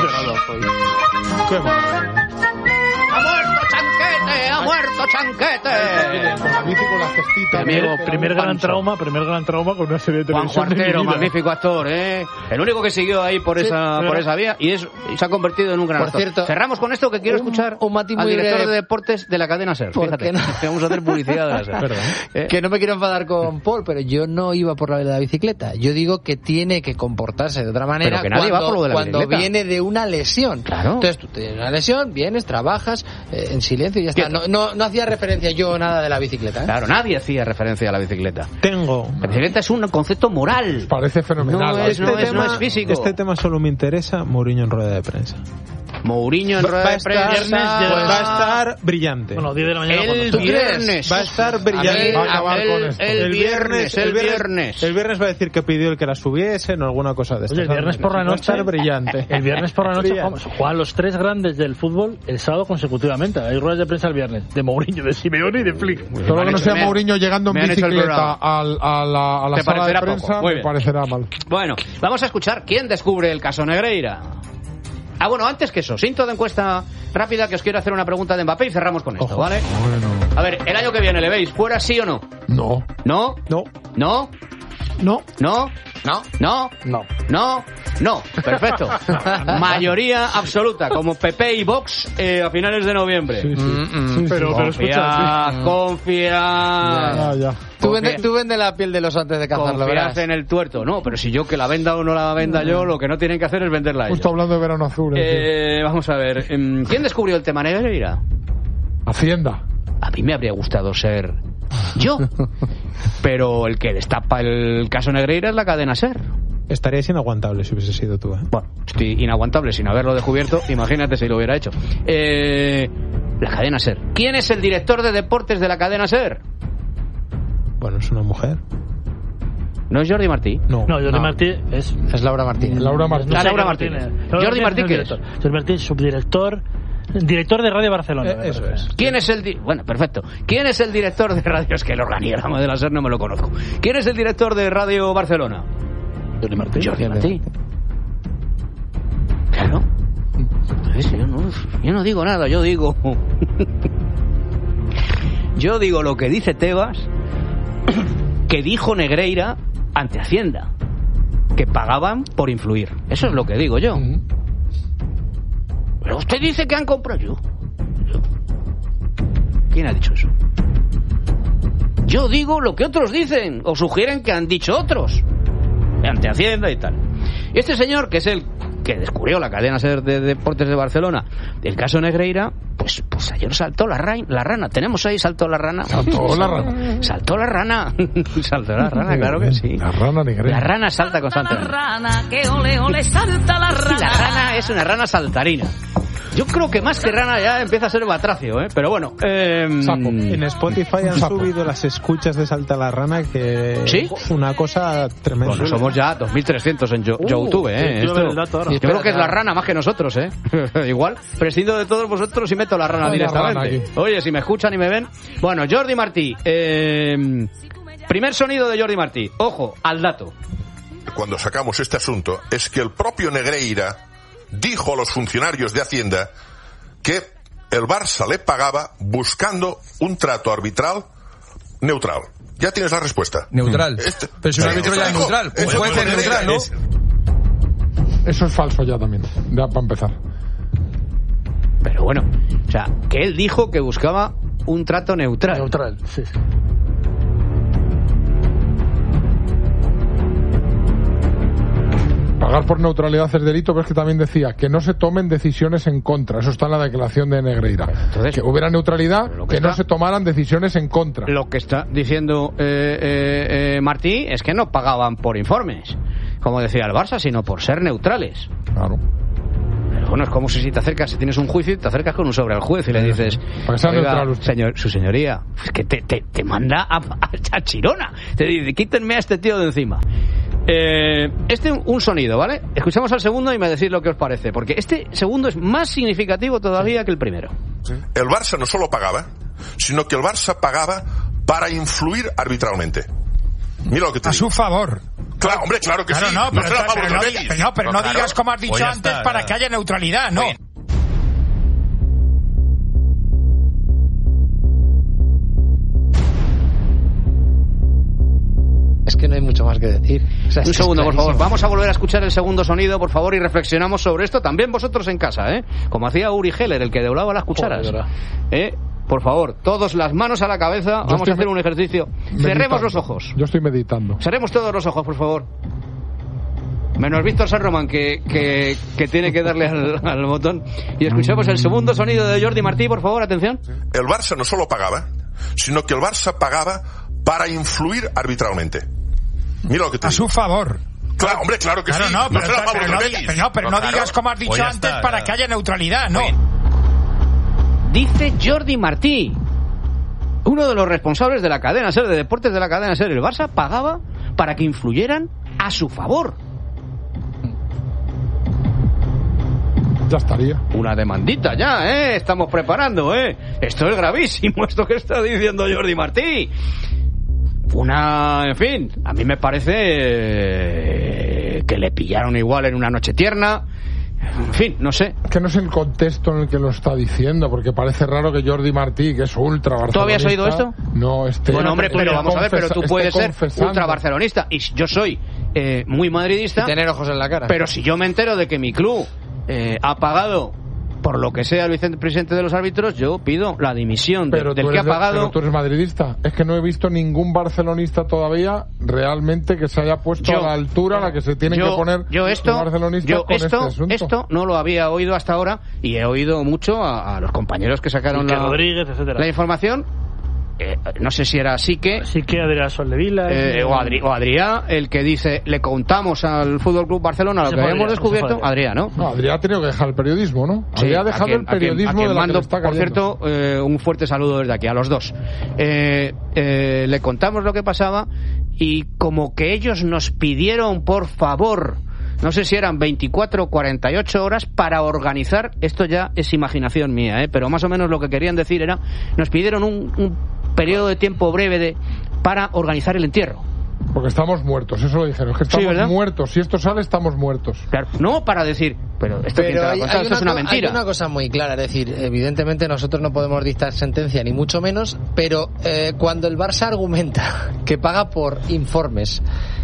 Speaker 3: Qué bonito.
Speaker 1: ¡Ha muerto Chanquete! ¡Ha muerto Chanquete!
Speaker 2: Con la bici, con la cestita.
Speaker 1: Amigo,
Speaker 5: Primer gran trauma con una serie de
Speaker 1: Juan
Speaker 5: televisión. de mi
Speaker 1: Cuartero,
Speaker 5: vida.
Speaker 1: magnífico actor, ¿eh? El único que siguió ahí por esa vía y se ha convertido en un gran
Speaker 4: Por
Speaker 1: actor.
Speaker 4: cierto,
Speaker 1: Cerramos con esto que quiero escuchar
Speaker 4: un matiz
Speaker 1: al
Speaker 4: muy
Speaker 1: director
Speaker 4: breve.
Speaker 1: de deportes de la cadena SER.
Speaker 4: ¿Por
Speaker 1: Fíjate,
Speaker 4: qué no?
Speaker 1: que vamos a hacer publicidad de la SER.
Speaker 4: Que no me quiero enfadar con Paul, pero yo no iba por la de la bicicleta. Yo digo que tiene que comportarse de otra manera
Speaker 1: Pero que nadie va por lo de la
Speaker 4: cuando
Speaker 1: bicicleta.
Speaker 4: viene de una lesión.
Speaker 1: Claro.
Speaker 4: Entonces tú tienes una lesión, vienes, trabajas en silencio y ya está. No hacía referencia yo nada de la bicicleta. ¿eh?
Speaker 1: Claro, nadie hacía referencia a la bicicleta.
Speaker 3: Tengo.
Speaker 1: La bicicleta es un concepto moral.
Speaker 2: Parece fenomenal.
Speaker 1: No es- no es físico.
Speaker 3: Este tema solo me interesa Mourinho en rueda de prensa.
Speaker 1: Mourinho en rueda de prensa.
Speaker 3: Va a estar brillante.
Speaker 5: Bueno, 10 de la mañana. cuando
Speaker 1: El
Speaker 5: sea.
Speaker 1: viernes.
Speaker 3: Va a estar brillante.
Speaker 2: Va a acabar con esto.
Speaker 1: El viernes.
Speaker 3: El viernes va a decir que pidió el que la subiesen o alguna cosa de esto.
Speaker 5: Oye, el viernes por la
Speaker 3: Va a
Speaker 5: noche.
Speaker 3: estar brillante.
Speaker 5: El viernes por la noche
Speaker 3: Brillante.
Speaker 5: juegan los tres grandes del fútbol el sábado consecutivamente. Hay ruedas de prensa el viernes. De Mourinho, de Simeone y de Flick.
Speaker 2: Todo lo que no sea Mourinho llegando en
Speaker 1: me han hecho el
Speaker 2: bicicleta
Speaker 1: programa.
Speaker 2: a la
Speaker 1: Te
Speaker 2: sala de
Speaker 1: parecerá
Speaker 2: prensa
Speaker 1: poco. Muy
Speaker 2: me
Speaker 1: bien.
Speaker 2: parecerá mal.
Speaker 1: Bueno, vamos a escuchar quién descubre el caso Negreira. Ah, bueno, antes que eso, cinto de encuesta rápida que os quiero hacer una pregunta de Mbappé y cerramos con esto,
Speaker 3: Ojo.
Speaker 1: ¿vale?
Speaker 2: Bueno.
Speaker 1: A ver, el año que viene, ¿le veis fuera sí o no?
Speaker 2: No.
Speaker 1: ¿No?
Speaker 3: No.
Speaker 1: ¿No?
Speaker 5: No.
Speaker 1: ¿No?
Speaker 4: No.
Speaker 1: ¿No?
Speaker 5: No.
Speaker 1: ¿No? No. Perfecto. Mayoría absoluta, como PP y Vox a finales de noviembre.
Speaker 2: Sí, sí. Sí,
Speaker 5: Pero
Speaker 2: sí.
Speaker 5: escucha,
Speaker 1: Confía.
Speaker 2: Ya.
Speaker 4: Tú vende la piel de los antes de cazarlo,
Speaker 1: Confías
Speaker 4: verás.
Speaker 1: en el tuerto. No, pero si yo que la venda o no la venda yo, lo que no tienen que hacer es venderla a ellos.
Speaker 2: Justo hablando de verano azul.
Speaker 1: Vamos a ver. ¿Quién descubrió el tema Negreira?
Speaker 2: Hacienda.
Speaker 1: A mí me habría gustado ser yo. Pero el que destapa el caso Negreira es la cadena SER.
Speaker 3: Estarías inaguantable si hubiese sido tú, ¿eh?
Speaker 1: Bueno, estoy inaguantable sin haberlo descubierto. Imagínate si lo hubiera hecho. La cadena SER. ¿Quién es el director de deportes de la cadena SER?
Speaker 3: Bueno, es una mujer.
Speaker 1: ¿No es Jordi Martí?
Speaker 3: No.
Speaker 5: No, Jordi Martí es...
Speaker 4: Es Laura Martínez.
Speaker 2: Laura Martínez.
Speaker 1: Laura Martínez. Jordi Martí, ¿qué es?
Speaker 5: Jordi Martí, subdirector, director de Radio Barcelona.
Speaker 3: Eso es.
Speaker 1: ¿Quién es el bueno, perfecto. ¿Quién es el director de radio? Es que el organigrama de la SER no me lo conozco. ¿Quién es el director de Radio Barcelona?
Speaker 5: Jordi Martí.
Speaker 1: Jordi Martí. Claro. Entonces, yo no digo nada, yo digo lo que dice Tebas, que dijo Negreira ante Hacienda, que pagaban por influir. Eso es lo que digo yo. Pero usted dice que han comprado. Yo. ¿Quién ha dicho eso? Yo digo lo que otros dicen o sugieren que han dicho otros ante Hacienda y tal. Y este señor, que es el que descubrió la cadena SER de deportes de Barcelona, el caso Negreira, pues ayer saltó la rana. Tenemos ahí, saltó la rana.
Speaker 2: Saltó la rana.
Speaker 1: Saltó la rana. Saltó la rana, claro que sí.
Speaker 2: La rana Negreira.
Speaker 1: La rana salta constantemente.
Speaker 8: La rana, que ole, ole, salta la rana.
Speaker 1: La rana es una rana saltarina. Yo creo que más que rana ya empieza a ser batracio, ¿eh? Pero bueno.
Speaker 2: Sapo.
Speaker 3: En Spotify han subido las escuchas de Salta la Rana, que
Speaker 1: ¿Sí?
Speaker 3: es una cosa tremenda.
Speaker 1: Bueno, somos ya 2.300 en YouTube, ¿eh?
Speaker 5: Yo veo el dato ahora.
Speaker 1: Yo creo que es la rana más que nosotros, ¿eh? Igual, prescindo de todos vosotros y meto la rana directamente. Oye, si me escuchan y me ven. Bueno, Jordi Martí. Primer sonido de Jordi Martí. Ojo, al dato.
Speaker 9: Cuando sacamos este asunto, es que el propio Negreira dijo a los funcionarios de Hacienda que el Barça le pagaba buscando un trato arbitral neutral. Ya tienes la respuesta.
Speaker 10: Neutral. Pero si un árbitro ya es neutral, pues puede ser neutral, ¿no?
Speaker 2: Eso es falso ya también, ya para empezar.
Speaker 1: Pero bueno, o sea, que él dijo que buscaba un trato neutral.
Speaker 5: Neutral, sí.
Speaker 2: Pagar por neutralidad es delito, pero es que también decía que no se tomen decisiones en contra. Eso está en la declaración de Negreira.
Speaker 1: Entonces,
Speaker 2: que hubiera neutralidad, que no se tomaran decisiones en contra.
Speaker 1: Lo que está diciendo Martí es que no pagaban por informes, como decía el Barça, sino por ser neutrales.
Speaker 2: Claro.
Speaker 1: Pero bueno, es como si te acercas, si tienes un juicio y te acercas con un sobre al juez y le dices,
Speaker 2: para que sea neutral usted.
Speaker 1: Su señoría, es que te manda a Chirona. Te dice, quítenme a este tío de encima. Un sonido, ¿vale? Escuchamos al segundo y me decís lo que os parece, porque este segundo es más significativo todavía que el primero.
Speaker 9: El Barça no solo pagaba, sino que el Barça pagaba para influir arbitralmente. Mira lo que te digo.
Speaker 10: A su favor.
Speaker 9: Claro, hombre, claro que
Speaker 10: claro,
Speaker 9: sí.
Speaker 10: No, pero no digas como has dicho antes está, para que haya neutralidad, no. Bien.
Speaker 4: Es que no hay mucho más que decir. O sea,
Speaker 1: un segundo, por favor. Vamos a volver a escuchar el segundo sonido, por favor, y reflexionamos sobre esto. También vosotros en casa, ¿eh? Como hacía Uri Geller, el que doblaba las cucharas. Por favor, todos las manos a la cabeza. Vamos a hacer un ejercicio.
Speaker 2: Meditando.
Speaker 1: Cerremos los ojos.
Speaker 2: Yo estoy meditando.
Speaker 1: Cerremos todos los ojos, por favor. Menos Víctor San Román, que tiene que darle al botón. Y escuchemos el segundo sonido de Jordi Martí, por favor, atención.
Speaker 9: El Barça no solo pagaba, sino que el Barça pagaba para influir arbitralmente. Mira lo que te digo.
Speaker 10: A su favor.
Speaker 9: Claro, hombre, claro que
Speaker 10: claro,
Speaker 9: sí.
Speaker 10: Pero no digas como has dicho antes para que haya neutralidad, no.
Speaker 1: Dice Jordi Martí, uno de los responsables de la cadena SER, de deportes de la cadena SER. El Barça pagaba para que influyeran a su favor.
Speaker 2: Ya estaría.
Speaker 1: Una demandita ya, ¿eh? Estamos preparando, ¿eh? Esto es gravísimo, esto que está diciendo Jordi Martí. En fin, a mí me parece que le pillaron igual en una noche tierna. En fin, no sé.
Speaker 2: Que no es el contexto en el que lo está diciendo, porque parece raro que Jordi Martí, que es ultra barcelonista...
Speaker 1: ¿Tú habías oído esto?
Speaker 2: No,
Speaker 1: Bueno, hombre, pero vamos a ver, pero tú puedes ser ultra barcelonista y yo soy muy madridista.
Speaker 4: Y tener ojos en la cara.
Speaker 1: Pero si yo me entero de que mi club ha pagado por lo que sea el vicepresidente de los árbitros, yo pido la dimisión del que ha pagado.
Speaker 2: Pero tú eres madridista. Es que no he visto ningún barcelonista todavía realmente que se haya puesto a la altura a la que se tienen que poner los barcelonistas con este asunto.
Speaker 1: Esto no lo había oído hasta ahora y he oído mucho a los compañeros que sacaron
Speaker 5: Rodríguez, etcétera.
Speaker 1: La información. no sé si era Sique
Speaker 5: Adrià Soldevila
Speaker 1: o Adrià, el que dice, le contamos al Fútbol Club Barcelona lo que habíamos descubierto. Adrià, ¿no?
Speaker 2: Adrià ha tenido que dejar el periodismo, ¿no?
Speaker 1: Sí,
Speaker 2: Adrià ha dejado el periodismo de la
Speaker 1: mando,
Speaker 2: que está
Speaker 1: por
Speaker 2: cayendo.
Speaker 1: cierto, un fuerte saludo desde aquí a los dos. Le contamos lo que pasaba y como que ellos nos pidieron, por favor, no sé si eran 24 o 48 horas para organizar, esto ya es imaginación mía, pero más o menos lo que querían decir era, nos pidieron un periodo de tiempo breve para organizar el entierro.
Speaker 2: Porque estamos muertos, eso lo dijeron, es que estamos muertos, si esto sale estamos muertos.
Speaker 1: Claro, no para decir, pero esto es una mentira.
Speaker 4: Hay una cosa muy clara, es decir, evidentemente nosotros no podemos dictar sentencia ni mucho menos, pero cuando el Barça argumenta que paga por informes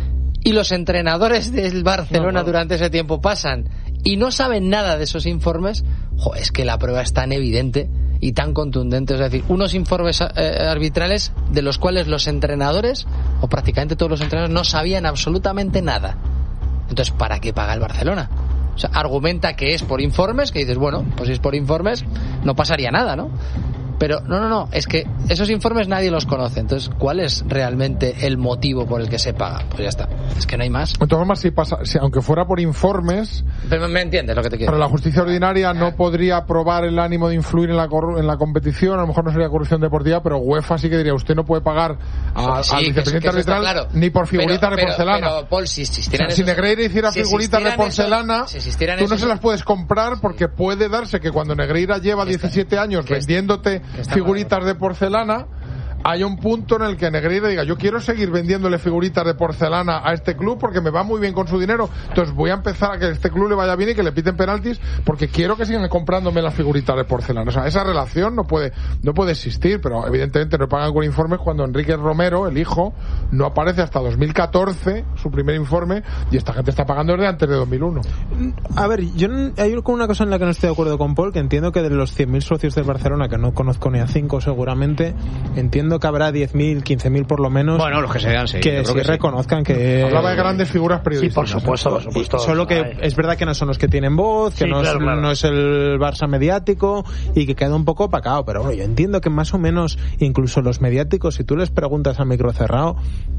Speaker 4: y los entrenadores del Barcelona durante ese tiempo pasan y no saben nada de esos informes, es que la prueba es tan evidente y tan contundente, es decir, unos informes arbitrales de los cuales los entrenadores, o prácticamente todos los entrenadores, no sabían absolutamente nada. Entonces, ¿para qué paga el Barcelona? O sea, argumenta que es por informes, que dices, bueno, pues si es por informes no pasaría nada, ¿no? Pero no, es que esos informes nadie los conoce. Entonces, ¿cuál es realmente el motivo por el que se paga? Pues ya está, es que no hay más.
Speaker 2: De todas formas, si aunque fuera por informes...
Speaker 4: Pero me entiendes lo que te quiero
Speaker 2: decir. Pero la justicia ordinaria no podría probar el ánimo de influir en la competición, a lo mejor no sería corrupción deportiva, pero UEFA sí que diría, usted no puede pagar al vicepresidente arbitral claro, ni por figuritas de porcelana.
Speaker 4: Pero Paul, si
Speaker 2: Negreira hiciera figuritas de porcelana, tú no se las puedes comprar porque puede darse que cuando Negreira lleva 17 años vendiéndote figuritas de porcelana, hay un punto en el que Negreira diga, yo quiero seguir vendiéndole figuritas de porcelana a este club porque me va muy bien con su dinero, entonces voy a empezar a que este club le vaya bien y que le piten penaltis porque quiero que sigan comprándome las figuritas de porcelana. O sea, esa relación no puede existir, pero evidentemente no pagan con informes cuando Enrique Romero, el hijo, no aparece hasta 2014, su primer informe, y esta gente está pagando desde antes de 2001.
Speaker 3: A ver, hay una cosa en la que no estoy de acuerdo con Paul, que entiendo que de los 100.000 socios del Barcelona, que no conozco ni a 5 seguramente, entiendo que habrá 10.000, 15.000 por lo menos.
Speaker 1: Bueno, los que sean, sí.
Speaker 3: Que sí reconozcan que...
Speaker 2: Hablaba de grandes figuras periodísticas.
Speaker 5: Sí, por supuesto.
Speaker 3: Solo que es verdad que no son los que tienen voz, que no es el Barça mediático y que queda un poco opacado. Pero bueno, yo entiendo que más o menos, incluso los mediáticos, si tú les preguntas a micro cerrado,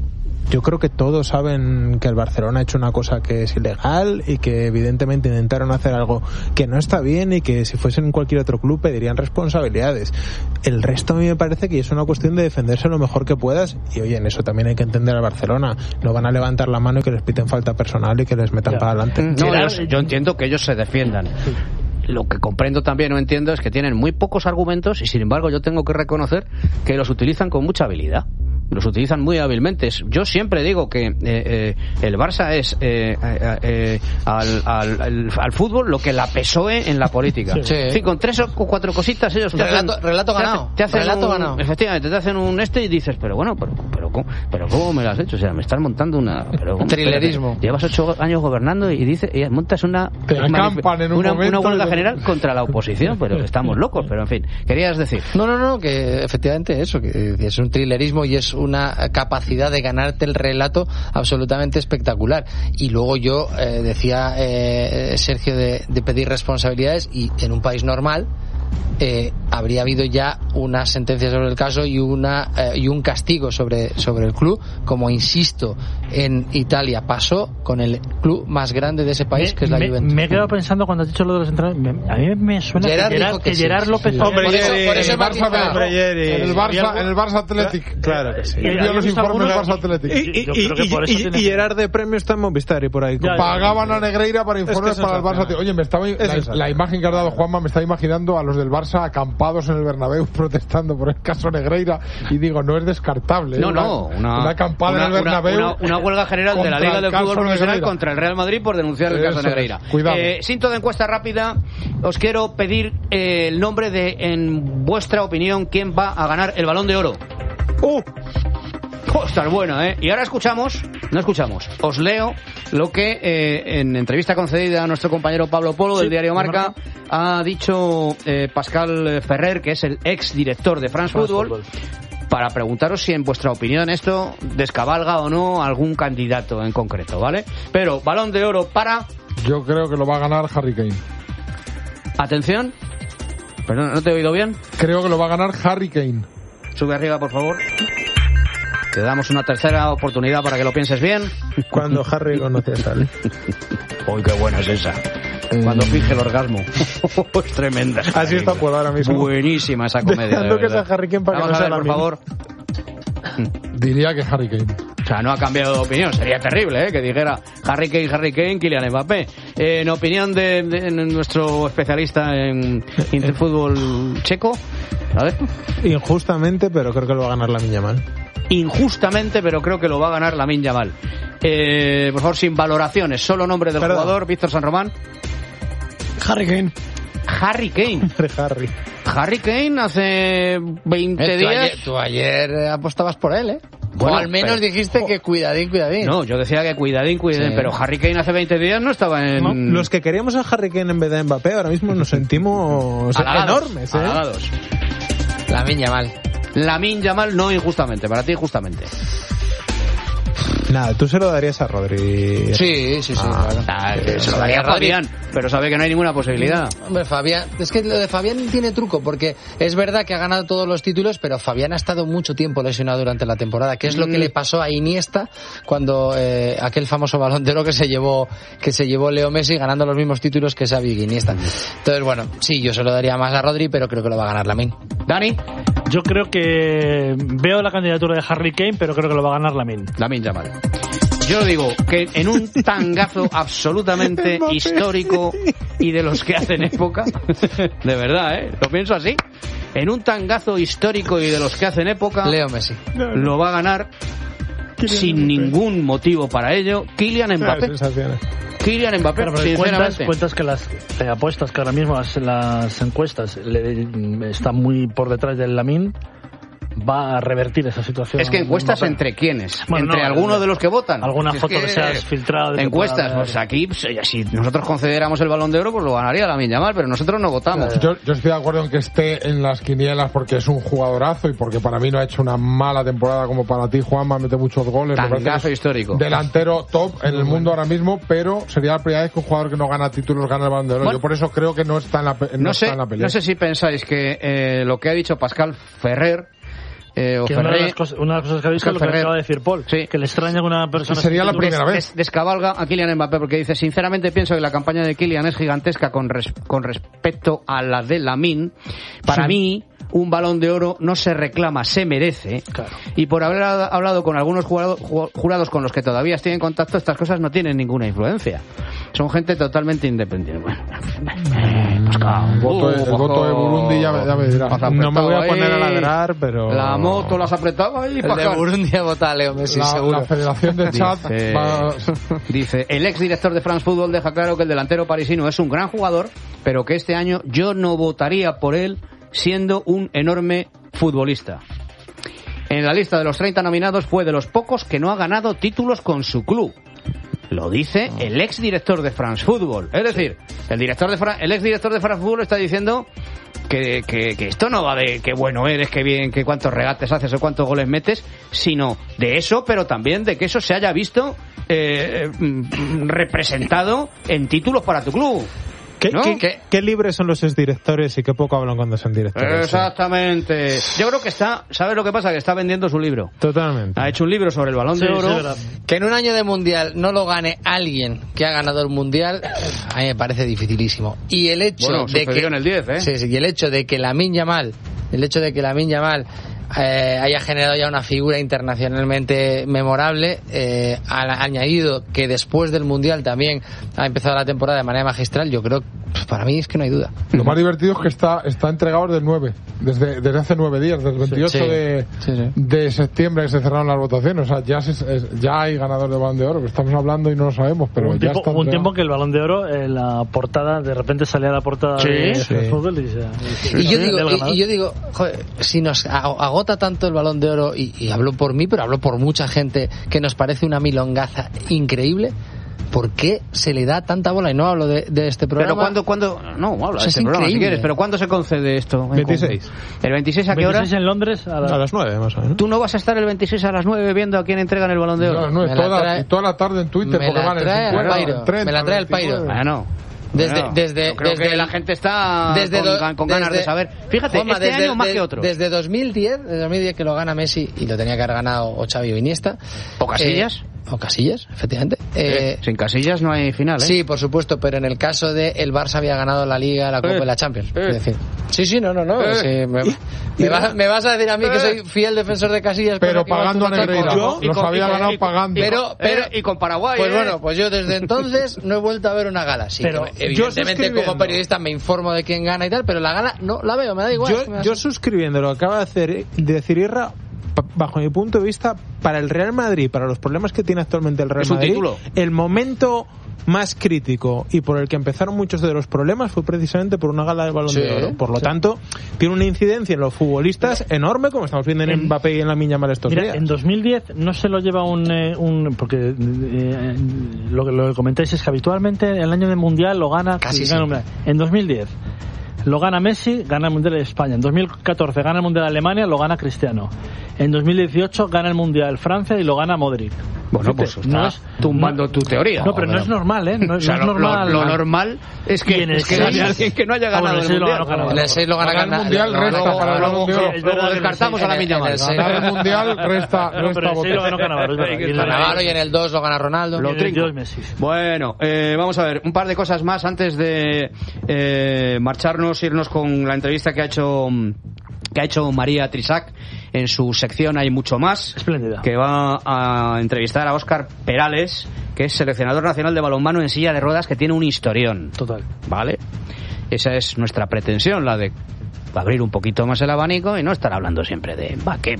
Speaker 3: yo creo que todos saben que el Barcelona ha hecho una cosa que es ilegal y que evidentemente intentaron hacer algo que no está bien y que si fuesen en cualquier otro club pedirían responsabilidades. El resto a mí me parece que es una cuestión de defenderse lo mejor que puedas y oye, en eso también hay que entender al Barcelona. No van a levantar la mano y que les piten falta personal y que les metan para adelante.
Speaker 1: No, yo entiendo que ellos se defiendan. Lo que comprendo también, no entiendo, es que tienen muy pocos argumentos y sin embargo yo tengo que reconocer que los utilizan con mucha habilidad. Los utilizan muy hábilmente. Yo siempre digo que el Barça es al fútbol lo que la PSOE en la política. Sí, con 3 o 4 cositas ellos
Speaker 4: relato ganado. Ganado.
Speaker 1: Efectivamente, te hacen un y dices, pero bueno, pero ¿cómo me lo has hecho? O sea, me estás montando un
Speaker 4: trilerismo.
Speaker 1: Llevas 8 años gobernando y montas una huelga general contra la oposición, pero estamos locos, pero en fin, querías decir.
Speaker 4: No, que efectivamente eso, que es un trilerismo y es una capacidad de ganarte el relato absolutamente espectacular. Y luego yo decía Sergio de pedir responsabilidades, y en un país normal habría habido ya una sentencia sobre el caso y un castigo sobre el club, como insisto en Italia pasó con el club más grande de ese país, que es la Juventus.
Speaker 5: Me he quedado pensando cuando has dicho lo de los entrenadores, a mí me suena que Gerard López,
Speaker 2: hombre, por eso en el Barça Athletic,
Speaker 3: claro que sí,
Speaker 2: envió los informes del Barça Athletic,
Speaker 3: y Gerard de premio está en Movistar y por ahí
Speaker 2: pagaban a Negreira para informes para el Barça. Oye, la imagen que has dado, Juanma, me está imaginando a los del Barça acampados en el Bernabéu protestando por el caso Negreira, y digo, no es descartable. Una acampada en el Bernabéu,
Speaker 1: una huelga general de la Liga del Fútbol Profesional contra el Real Madrid por denunciar el caso Negreira.
Speaker 2: Cuidado.
Speaker 1: Cinto de encuesta rápida. Os quiero pedir el nombre de, en vuestra opinión, quién va a ganar el Balón de Oro. Está buena, ¿eh? Y ahora os leo lo que en entrevista concedida a nuestro compañero Pablo Polo del diario Marca ha dicho Pascal Ferrer, que es el ex director de France Football, para preguntaros si en vuestra opinión esto descabalga o no algún candidato en concreto, ¿vale? Pero Balón de Oro para...
Speaker 2: Yo creo que lo va a ganar Harry Kane.
Speaker 1: Atención. Perdón, ¿no te he oído bien?
Speaker 2: Creo que lo va a ganar Harry Kane.
Speaker 1: Sube arriba, por favor. Te damos una tercera oportunidad para que lo pienses bien.
Speaker 3: Cuando Harry conoce a Sally.
Speaker 1: Uy, qué buena es esa. Cuando finge el orgasmo. Es tremenda.
Speaker 3: Así está pues ahora mismo.
Speaker 1: Buenísima esa comedia.
Speaker 3: Dejando que sea Harry Kane para que no sea
Speaker 1: por favor.
Speaker 2: Diría que Harry Kane.
Speaker 1: O sea, no ha cambiado de opinión. Sería terrible, que dijera Harry Kane, Kylian Mbappé. En opinión de nuestro especialista en fútbol checo, a ver.
Speaker 3: Injustamente, pero creo que lo va a ganar Lamine Yamal.
Speaker 1: Injustamente, pero creo que lo va a ganar Lamine Yamal. Por favor, sin valoraciones, solo nombre del jugador, Víctor San Román.
Speaker 6: Harry Kane.
Speaker 1: Harry Kane hace 20 días.
Speaker 4: Tú ayer apostabas por él, ¿eh?
Speaker 1: Bueno,
Speaker 4: o al menos dijiste que cuidadín.
Speaker 1: No, yo decía que cuidadín, sí. Pero Harry Kane hace 20 días no estaba en...
Speaker 3: No, los que queríamos a Harry Kane en vez de Mbappé ahora mismo nos sentimos enormes, ¿eh?
Speaker 4: Halagados.
Speaker 1: Lamine Yamal no injustamente, para ti injustamente.
Speaker 3: Nada, tú se lo darías a Rodri.
Speaker 4: Sí, claro.
Speaker 1: Se lo daría a Fabián, pero sabe que no hay ninguna posibilidad.
Speaker 4: Hombre, Fabián, es que lo de Fabián tiene truco, porque es verdad que ha ganado todos los títulos, pero Fabián ha estado mucho tiempo lesionado durante la temporada, que es lo que le pasó a Iniesta cuando aquel famoso Balón de Oro que se llevó Leo Messi ganando los mismos títulos que Xavi y Iniesta. Entonces, bueno, sí, yo se lo daría más a Rodri, pero creo que lo va a ganar Lamine.
Speaker 1: Dani.
Speaker 5: Yo creo que veo la candidatura de Harry Kane, pero creo que lo va a ganar Lamine
Speaker 1: Yamal. Yo digo que en un tangazo absolutamente histórico y de los que hacen época, de verdad, lo pienso así, en un tangazo histórico y de los que hacen época,
Speaker 4: Leo Messi
Speaker 1: lo va a ganar sin ningún motivo para ello Kylian Mbappé. Kylian Mbappé,
Speaker 5: pero
Speaker 1: sinceramente.
Speaker 5: Cuentas que las apuestas que ahora mismo las encuestas están muy por detrás del Lamine. Va a revertir esa situación.
Speaker 1: Es que encuestas entre quiénes, entre algunos de los que votan.
Speaker 5: Alguna foto que se ha filtrado.
Speaker 1: Encuestas, pues aquí, si nosotros concediéramos el Balón de Oro, pues lo ganaría Lamine Yamal, pero nosotros no votamos.
Speaker 2: Yo estoy de acuerdo en que esté en las quinielas porque es un jugadorazo y porque para mí no ha hecho una mala temporada como para ti, Juanma, mete muchos goles.
Speaker 1: Tangazo histórico.
Speaker 2: Delantero top en el mundo ahora mismo, pero sería la primera vez que un jugador que no gana títulos gana el Balón de Oro. Bueno, yo por eso creo que no está en la pelea.
Speaker 1: No sé si pensáis que lo que ha dicho Pascal Ferrer
Speaker 5: una de las cosas que ha dicho es lo que acaba de decir Paul,
Speaker 1: sí.
Speaker 5: Que le extraña que una persona
Speaker 2: sería la primera vez
Speaker 1: descabalga a Kylian Mbappé porque dice: sinceramente pienso que la campaña de Kylian es gigantesca con respecto a la de Lamine. Para mí un Balón de Oro no se reclama, se merece.
Speaker 5: Claro.
Speaker 1: Y por haber hablado con algunos jurados con los que todavía estoy en contacto, estas cosas no tienen ninguna influencia. Son gente totalmente independiente. Bueno,
Speaker 2: el voto de Burundi ya me dirá.
Speaker 3: No me voy a poner a ladrar, pero...
Speaker 1: La moto las apretaba ahí.
Speaker 4: El de Burundi ha votado a Leo Messi, seguro.
Speaker 2: La Federación de Chad
Speaker 1: dice, el ex director de France Football deja claro que el delantero parisino es un gran jugador, pero que este año yo no votaría por él siendo un enorme futbolista. En la lista de los 30 nominados fue de los pocos que no ha ganado títulos con su club. Lo dice el ex director de France Football. Es decir, el ex director de France Football está diciendo que esto no va de qué bueno eres, qué bien, que cuántos regates haces o cuántos goles metes, sino de eso, pero también de que eso se haya visto representado en títulos para tu club.
Speaker 3: ¿Qué libres son los exdirectores y qué poco hablan cuando son directores?
Speaker 1: Exactamente. Yo creo que ¿sabes lo que pasa? Que está vendiendo su libro.
Speaker 3: Totalmente.
Speaker 1: Ha hecho un libro sobre el Balón de Oro.
Speaker 4: Que en un año de Mundial no lo gane alguien que ha ganado el Mundial, a mí me parece dificilísimo. Y el hecho de que
Speaker 1: en el 10,
Speaker 4: y el hecho de que Lamine Yamal haya generado ya una figura internacionalmente memorable, ha añadido que después del Mundial también ha empezado la temporada de manera magistral. Yo creo, para mí es que no hay duda.
Speaker 2: Lo más divertido es que está entregado desde el 9, desde hace 9 días, desde el 28 de septiembre que se cerraron las votaciones. O sea, ya hay ganador de Balón de Oro, que estamos hablando y no lo sabemos, pero ya está.
Speaker 5: Hubo un tiempo que el Balón de Oro, la portada, de repente salía la portada de fútbol
Speaker 4: y yo digo, joder, si nos agota tanto el Balón de Oro, y hablo por mí, pero hablo por mucha gente, que nos parece una milongaza increíble, ¿por qué se le da tanta bola? Y no hablo de este programa.
Speaker 1: Pero ¿cuándo? No, habla de este programa si quieres, pero ¿cuándo se concede esto?
Speaker 3: 26.
Speaker 1: ¿El 26 a qué hora?
Speaker 5: 26 en Londres a
Speaker 3: las 9, más o menos.
Speaker 1: ¿Tú no vas a estar el 26 a las 9 viendo a quién entregan el Balón de Oro?
Speaker 2: No, toda la tarde en Twitter, porque van en 50,
Speaker 4: me la trae el Pairo.
Speaker 1: Bueno,
Speaker 4: Desde
Speaker 1: creo que la gente está con ganas de saber. Fíjate, Juanma, este año más que otro.
Speaker 4: Desde 2010 que lo gana Messi, y lo tenía que haber ganado o Xavi o Iniesta.
Speaker 1: ¿O Casillas?
Speaker 4: O Casillas, efectivamente.
Speaker 1: Sin Casillas no hay final, ¿eh?
Speaker 4: Sí, por supuesto, pero en el caso de el Barça había ganado la Liga, la Copa y la Champions. Es decir, sí, no. Sí, me vas a decir a mí que soy fiel defensor de Casillas,
Speaker 2: pero pagando a Negreira. Los había ganado pagando.
Speaker 1: Pero y con Paraguay.
Speaker 4: Pues bueno, pues yo desde entonces no he vuelto a ver una gala. Sí, pero evidentemente como periodista me informo de quién gana y tal, pero la gala no la veo, me da igual.
Speaker 3: Yo suscribiendo lo que acaba de decir Irra, bajo mi punto de vista, para el Real Madrid, para los problemas que tiene actualmente el Real Madrid, el momento más crítico y por el que empezaron muchos de los problemas fue precisamente por una gala del Balón de Oro. Por lo tanto, tiene una incidencia en los futbolistas enorme, como estamos viendo en Mbappé y en Lamine Yamal estos días.
Speaker 5: En 2010 no se lo lleva porque lo que comentáis es que habitualmente el año del Mundial lo gana en 2010 lo gana Messi, gana el Mundial de España. En 2014 gana el Mundial de Alemania, lo gana Cristiano. En 2018 gana el Mundial Francia y lo gana Modric.
Speaker 1: Bueno, pues estás tumbando tu teoría.
Speaker 5: No, pero no es normal, ¿eh? No es normal.
Speaker 1: Lo normal es que gane alguien que no haya ganado el Mundial.
Speaker 4: En el 6 lo gana
Speaker 2: el Mundial, resta para el Balón de Oro.
Speaker 1: Luego descartamos a Lamine Yamal.
Speaker 2: Ganar el Mundial resta votos.
Speaker 5: Lo ganó
Speaker 4: Cannavaro y en el 2 lo gana Ronaldo.
Speaker 5: Lo trinco.
Speaker 1: Bueno, vamos a ver, un par de cosas más antes de irnos con la entrevista que ha hecho María Trisac en su sección Hay Mucho Más.
Speaker 5: Espléndida.
Speaker 1: Que va a entrevistar a Óscar Perales, que es seleccionador nacional de balonmano en silla de ruedas, que tiene un historión.
Speaker 5: Total.
Speaker 1: ¿Vale? Esa es nuestra pretensión, la de abrir un poquito más el abanico y no estar hablando siempre de Mbappé.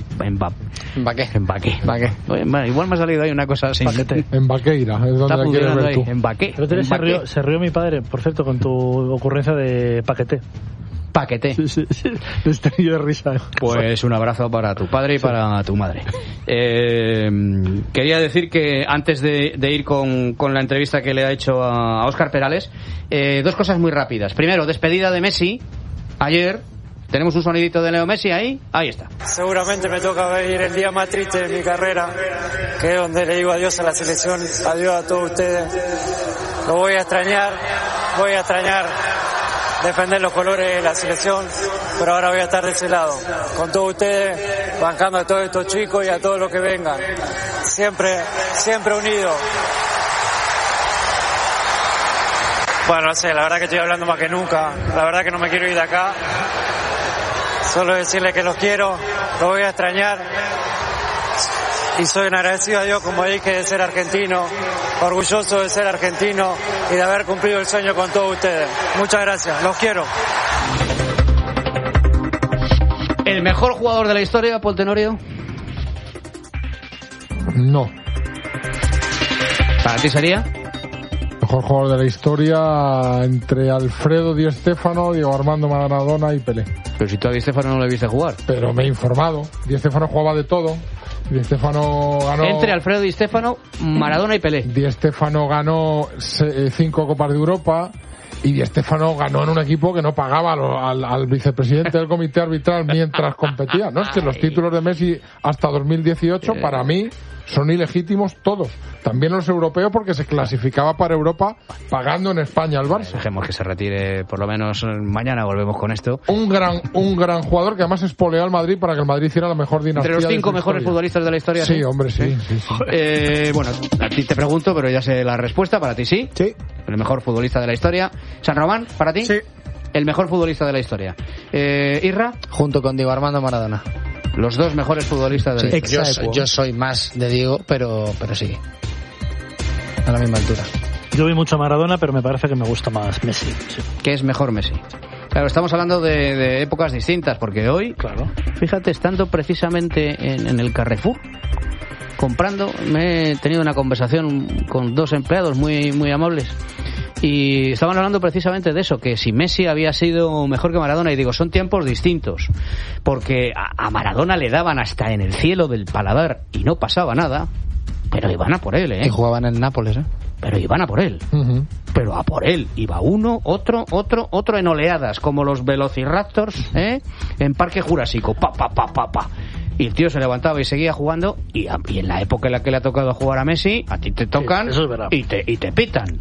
Speaker 1: Igual me ha salido ahí una cosa así.
Speaker 2: Mbaqueira, es donde la quieres ver tú.
Speaker 1: Mbappé.
Speaker 5: Se rió mi padre, por cierto, con tu ocurrencia de Paqueté. Sí. Estoy de risa.
Speaker 1: Pues un abrazo para tu padre y para tu madre. Quería decir que antes de ir con la entrevista que le ha hecho a Óscar Perales, dos cosas muy rápidas. Primero, despedida de Messi ayer. ¿Tenemos un sonidito de Leo Messi ahí? Ahí está.
Speaker 11: Seguramente me toca venir el día más triste de mi carrera, que es donde le digo adiós a la selección, adiós a todos ustedes. Lo voy a extrañar defender los colores de la selección, pero ahora voy a estar de ese lado, con todos ustedes, bancando a todos estos chicos y a todos los que vengan. Siempre unidos. Bueno, no sé, la verdad que estoy hablando más que nunca, la verdad que no me quiero ir de acá. Solo decirles que los quiero, los voy a extrañar y soy un agradecido a Dios, como dije, de ser argentino, orgulloso de ser argentino y de haber cumplido el sueño con todos ustedes. Muchas gracias, los quiero.
Speaker 1: ¿El mejor jugador de la historia, Paul Tenorio?
Speaker 2: No.
Speaker 1: ¿Para ti sería?
Speaker 2: Mejor jugador de la historia entre Alfredo Di Stéfano, Diego Armando Maradona y Pelé.
Speaker 1: Pero si tú a Di Stéfano no le viste jugar.
Speaker 2: Pero me he informado. Di Stéfano jugaba de todo. Di Stéfano ganó...
Speaker 1: Entre Alfredo Di Stéfano, Maradona y Pelé.
Speaker 2: Di Stéfano ganó 5 Copas de Europa y Di Stéfano ganó en un equipo que no pagaba al vicepresidente del comité arbitral mientras competía. No, es que los títulos de Messi hasta 2018 para mí son ilegítimos todos. También los europeos, porque se clasificaba para Europa pagando en España al Barça.
Speaker 1: Dejemos que se retire, por lo menos mañana volvemos con esto.
Speaker 2: Un gran jugador que además espoleó al Madrid para que el Madrid hiciera la mejor dinastía.
Speaker 1: Entre los 5 mejores futbolistas de la historia.
Speaker 2: Sí, hombre, sí.
Speaker 1: Bueno, a ti te pregunto, pero ya sé la respuesta. ¿Para ti sí?
Speaker 3: Sí.
Speaker 1: El mejor futbolista de la historia. ¿San Román, para ti?
Speaker 3: Sí.
Speaker 1: El mejor futbolista de la historia. ¿Irra?
Speaker 4: Junto con Diego Armando Maradona.
Speaker 1: Los dos mejores futbolistas de la historia.
Speaker 4: Yo soy más de Diego, pero sí. A la misma altura.
Speaker 5: Yo vi mucho a Maradona, pero me parece que me gusta más Messi. Sí.
Speaker 1: ¿Qué es mejor Messi? Claro, estamos hablando de épocas distintas, porque hoy,
Speaker 5: claro,
Speaker 1: fíjate, estando precisamente en el Carrefour, comprando, me he tenido una conversación con dos empleados muy amables. Y estaban hablando precisamente de eso, que si Messi había sido mejor que Maradona, y digo, son tiempos distintos, porque a Maradona le daban hasta en el cielo del paladar y no pasaba nada, pero iban a por él,
Speaker 4: Y jugaban en Nápoles,
Speaker 1: Pero iban a por él. Uh-huh. Pero a por él. Iba uno, otro en oleadas, como los Velociraptors, en Parque Jurásico. Pa. y el tío se levantaba y seguía jugando, y en la época en la que le ha tocado jugar a Messi, a ti te tocan y te pitan.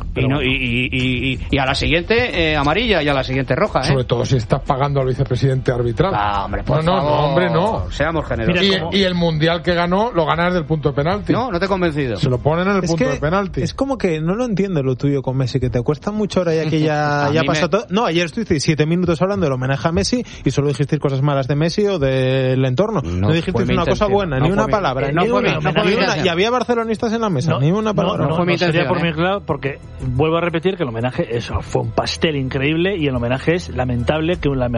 Speaker 1: Y a la siguiente amarilla y a la siguiente roja.
Speaker 2: Sobre todo si estás pagando al vicepresidente arbitral.
Speaker 1: Hombre, por favor.
Speaker 2: No, hombre, no.
Speaker 1: Seamos generosos.
Speaker 2: Y el mundial que ganó lo gana desde el punto de penalti.
Speaker 1: No te he convencido.
Speaker 2: Se lo ponen en el punto de penalti.
Speaker 3: Es como que no lo entiendo lo tuyo con Messi, que te cuesta mucho ahora ya que ya pasó todo. No, ayer estuviste 7 minutos hablando del homenaje a Messi y solo dijiste cosas malas de Messi o del entorno. No dijiste una cosa buena, ni una palabra, ni una. Y había barcelonistas en la mesa, ni una palabra.
Speaker 5: No fue mi intención. Sería por mi claro, porque vuelvo a repetir que el homenaje fue un pastel increíble y el homenaje es lamentable que una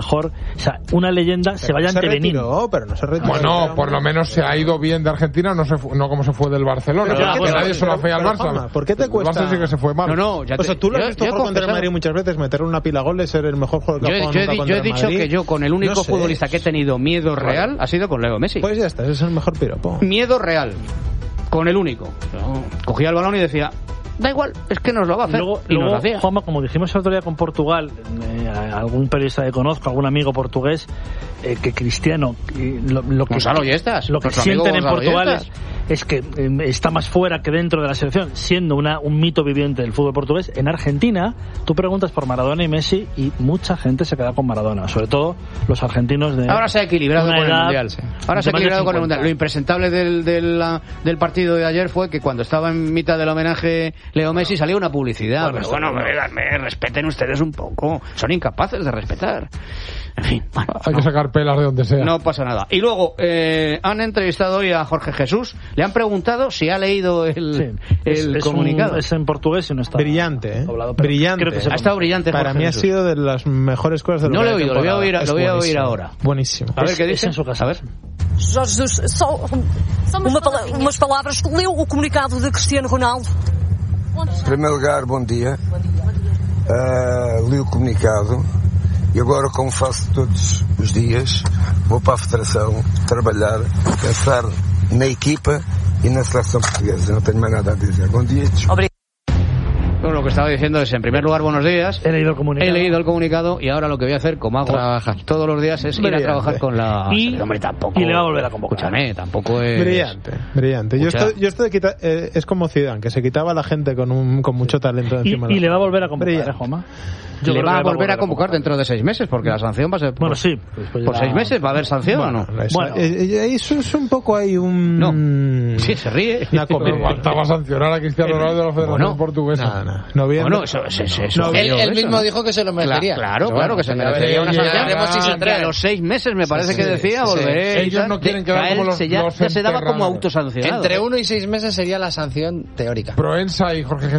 Speaker 5: leyenda se vaya ante Benín.
Speaker 3: Pero no se retiró.
Speaker 2: Bueno, por lo menos se ha ido bien de Argentina, no como se fue del Barcelona. Porque nadie se lo hace al Barça.
Speaker 3: ¿Por qué te cuesta?
Speaker 2: El Barça sí que se fue mal.
Speaker 3: O sea, tú lo has visto jugar contra el Madrid muchas veces, meter una pila de goles, ser el mejor jugador que ha jugado nunca contra el Madrid.
Speaker 1: Yo he dicho que yo con el único futbolista que he tenido miedo real ha sido con Leo Messi.
Speaker 3: Pues ya está, ese es el mejor piropo.
Speaker 1: Miedo real. Con el único. Cogía el balón y decía, da igual, es que nos lo va a hacer.
Speaker 5: Luego,
Speaker 1: nos lo hacía.
Speaker 5: Juanma, como dijimos el otro día con Portugal, algún periodista que conozco, algún amigo portugués, que Cristiano, lo que sienten en Portugal es que está más fuera que dentro de la selección, siendo un mito viviente del fútbol portugués. En Argentina, tú preguntas por Maradona y Messi y mucha gente se queda con Maradona, sobre todo los argentinos de...
Speaker 1: Ahora se ha equilibrado con el Mundial. Ahora se ha equilibrado con el Mundial. Lo impresentable del partido de ayer fue que cuando estaba en mitad del homenaje Leo Messi salía una publicidad. Bueno, respeten ustedes un poco. Son incapaces de respetar. En fin, bueno,
Speaker 2: hay que sacar pelas de donde sea.
Speaker 1: No pasa nada. Y luego han entrevistado hoy a Jorge Jesús. Le han preguntado si ha leído el comunicado.
Speaker 5: Es en portugués y no está
Speaker 3: brillante,
Speaker 5: doblado,
Speaker 3: brillante.
Speaker 1: Ha estado brillante.
Speaker 3: Para
Speaker 1: Jorge
Speaker 3: mí
Speaker 1: Jesús.
Speaker 3: Ha sido de las mejores cosas de
Speaker 1: No lo he oído, lo voy a oír ahora.
Speaker 3: Buenísimo.
Speaker 1: A ver qué dice.
Speaker 5: En su casa.
Speaker 1: A ver.
Speaker 6: Jorge Jesus, só umas palavras. Leu o comunicado de Cristiano Ronaldo?
Speaker 12: Em primeiro lugar, bom dia. Li o comunicado e agora, como faço todos os dias, vou para a Federação trabalhar, pensar na equipa e na seleção portuguesa. Não tenho mais nada a dizer. Bom dia.
Speaker 1: Bueno, lo que estaba diciendo es, en primer lugar, buenos días.
Speaker 5: He leído el comunicado
Speaker 1: y ahora lo que voy a hacer, como hago todos los días, es ir a trabajar con la...
Speaker 5: Hombre, tampoco... Y le va a volver a convocar.
Speaker 1: Escúchame, tampoco es...
Speaker 3: Brillante. Yo esto de es como Zidane, que se quitaba a la gente con mucho talento encima.
Speaker 5: Y le va a volver a convocar, Juanma.
Speaker 1: Le va a volver a convocar dentro de 6 meses, porque la sanción va a ser...
Speaker 5: Bueno, sí.
Speaker 1: ¿Por 6 meses va a haber sanción o no?
Speaker 3: Bueno, eso es un poco ahí un...
Speaker 1: No. Sí, se ríe.
Speaker 2: Faltaba a sancionar a Cristiano Ronaldo de la Federación Portuguesa.
Speaker 3: No bien.
Speaker 1: Bueno, eso
Speaker 4: él mismo dijo que se lo merecería.
Speaker 1: Claro, que se merecería una sanción. A los 6 meses me parece que decía volver.
Speaker 2: Ellos no quieren quedar como los
Speaker 1: ya se daba como autosancionado.
Speaker 4: Entre 1 y 6 meses sería la sanción teórica.
Speaker 2: Proensa y Jorge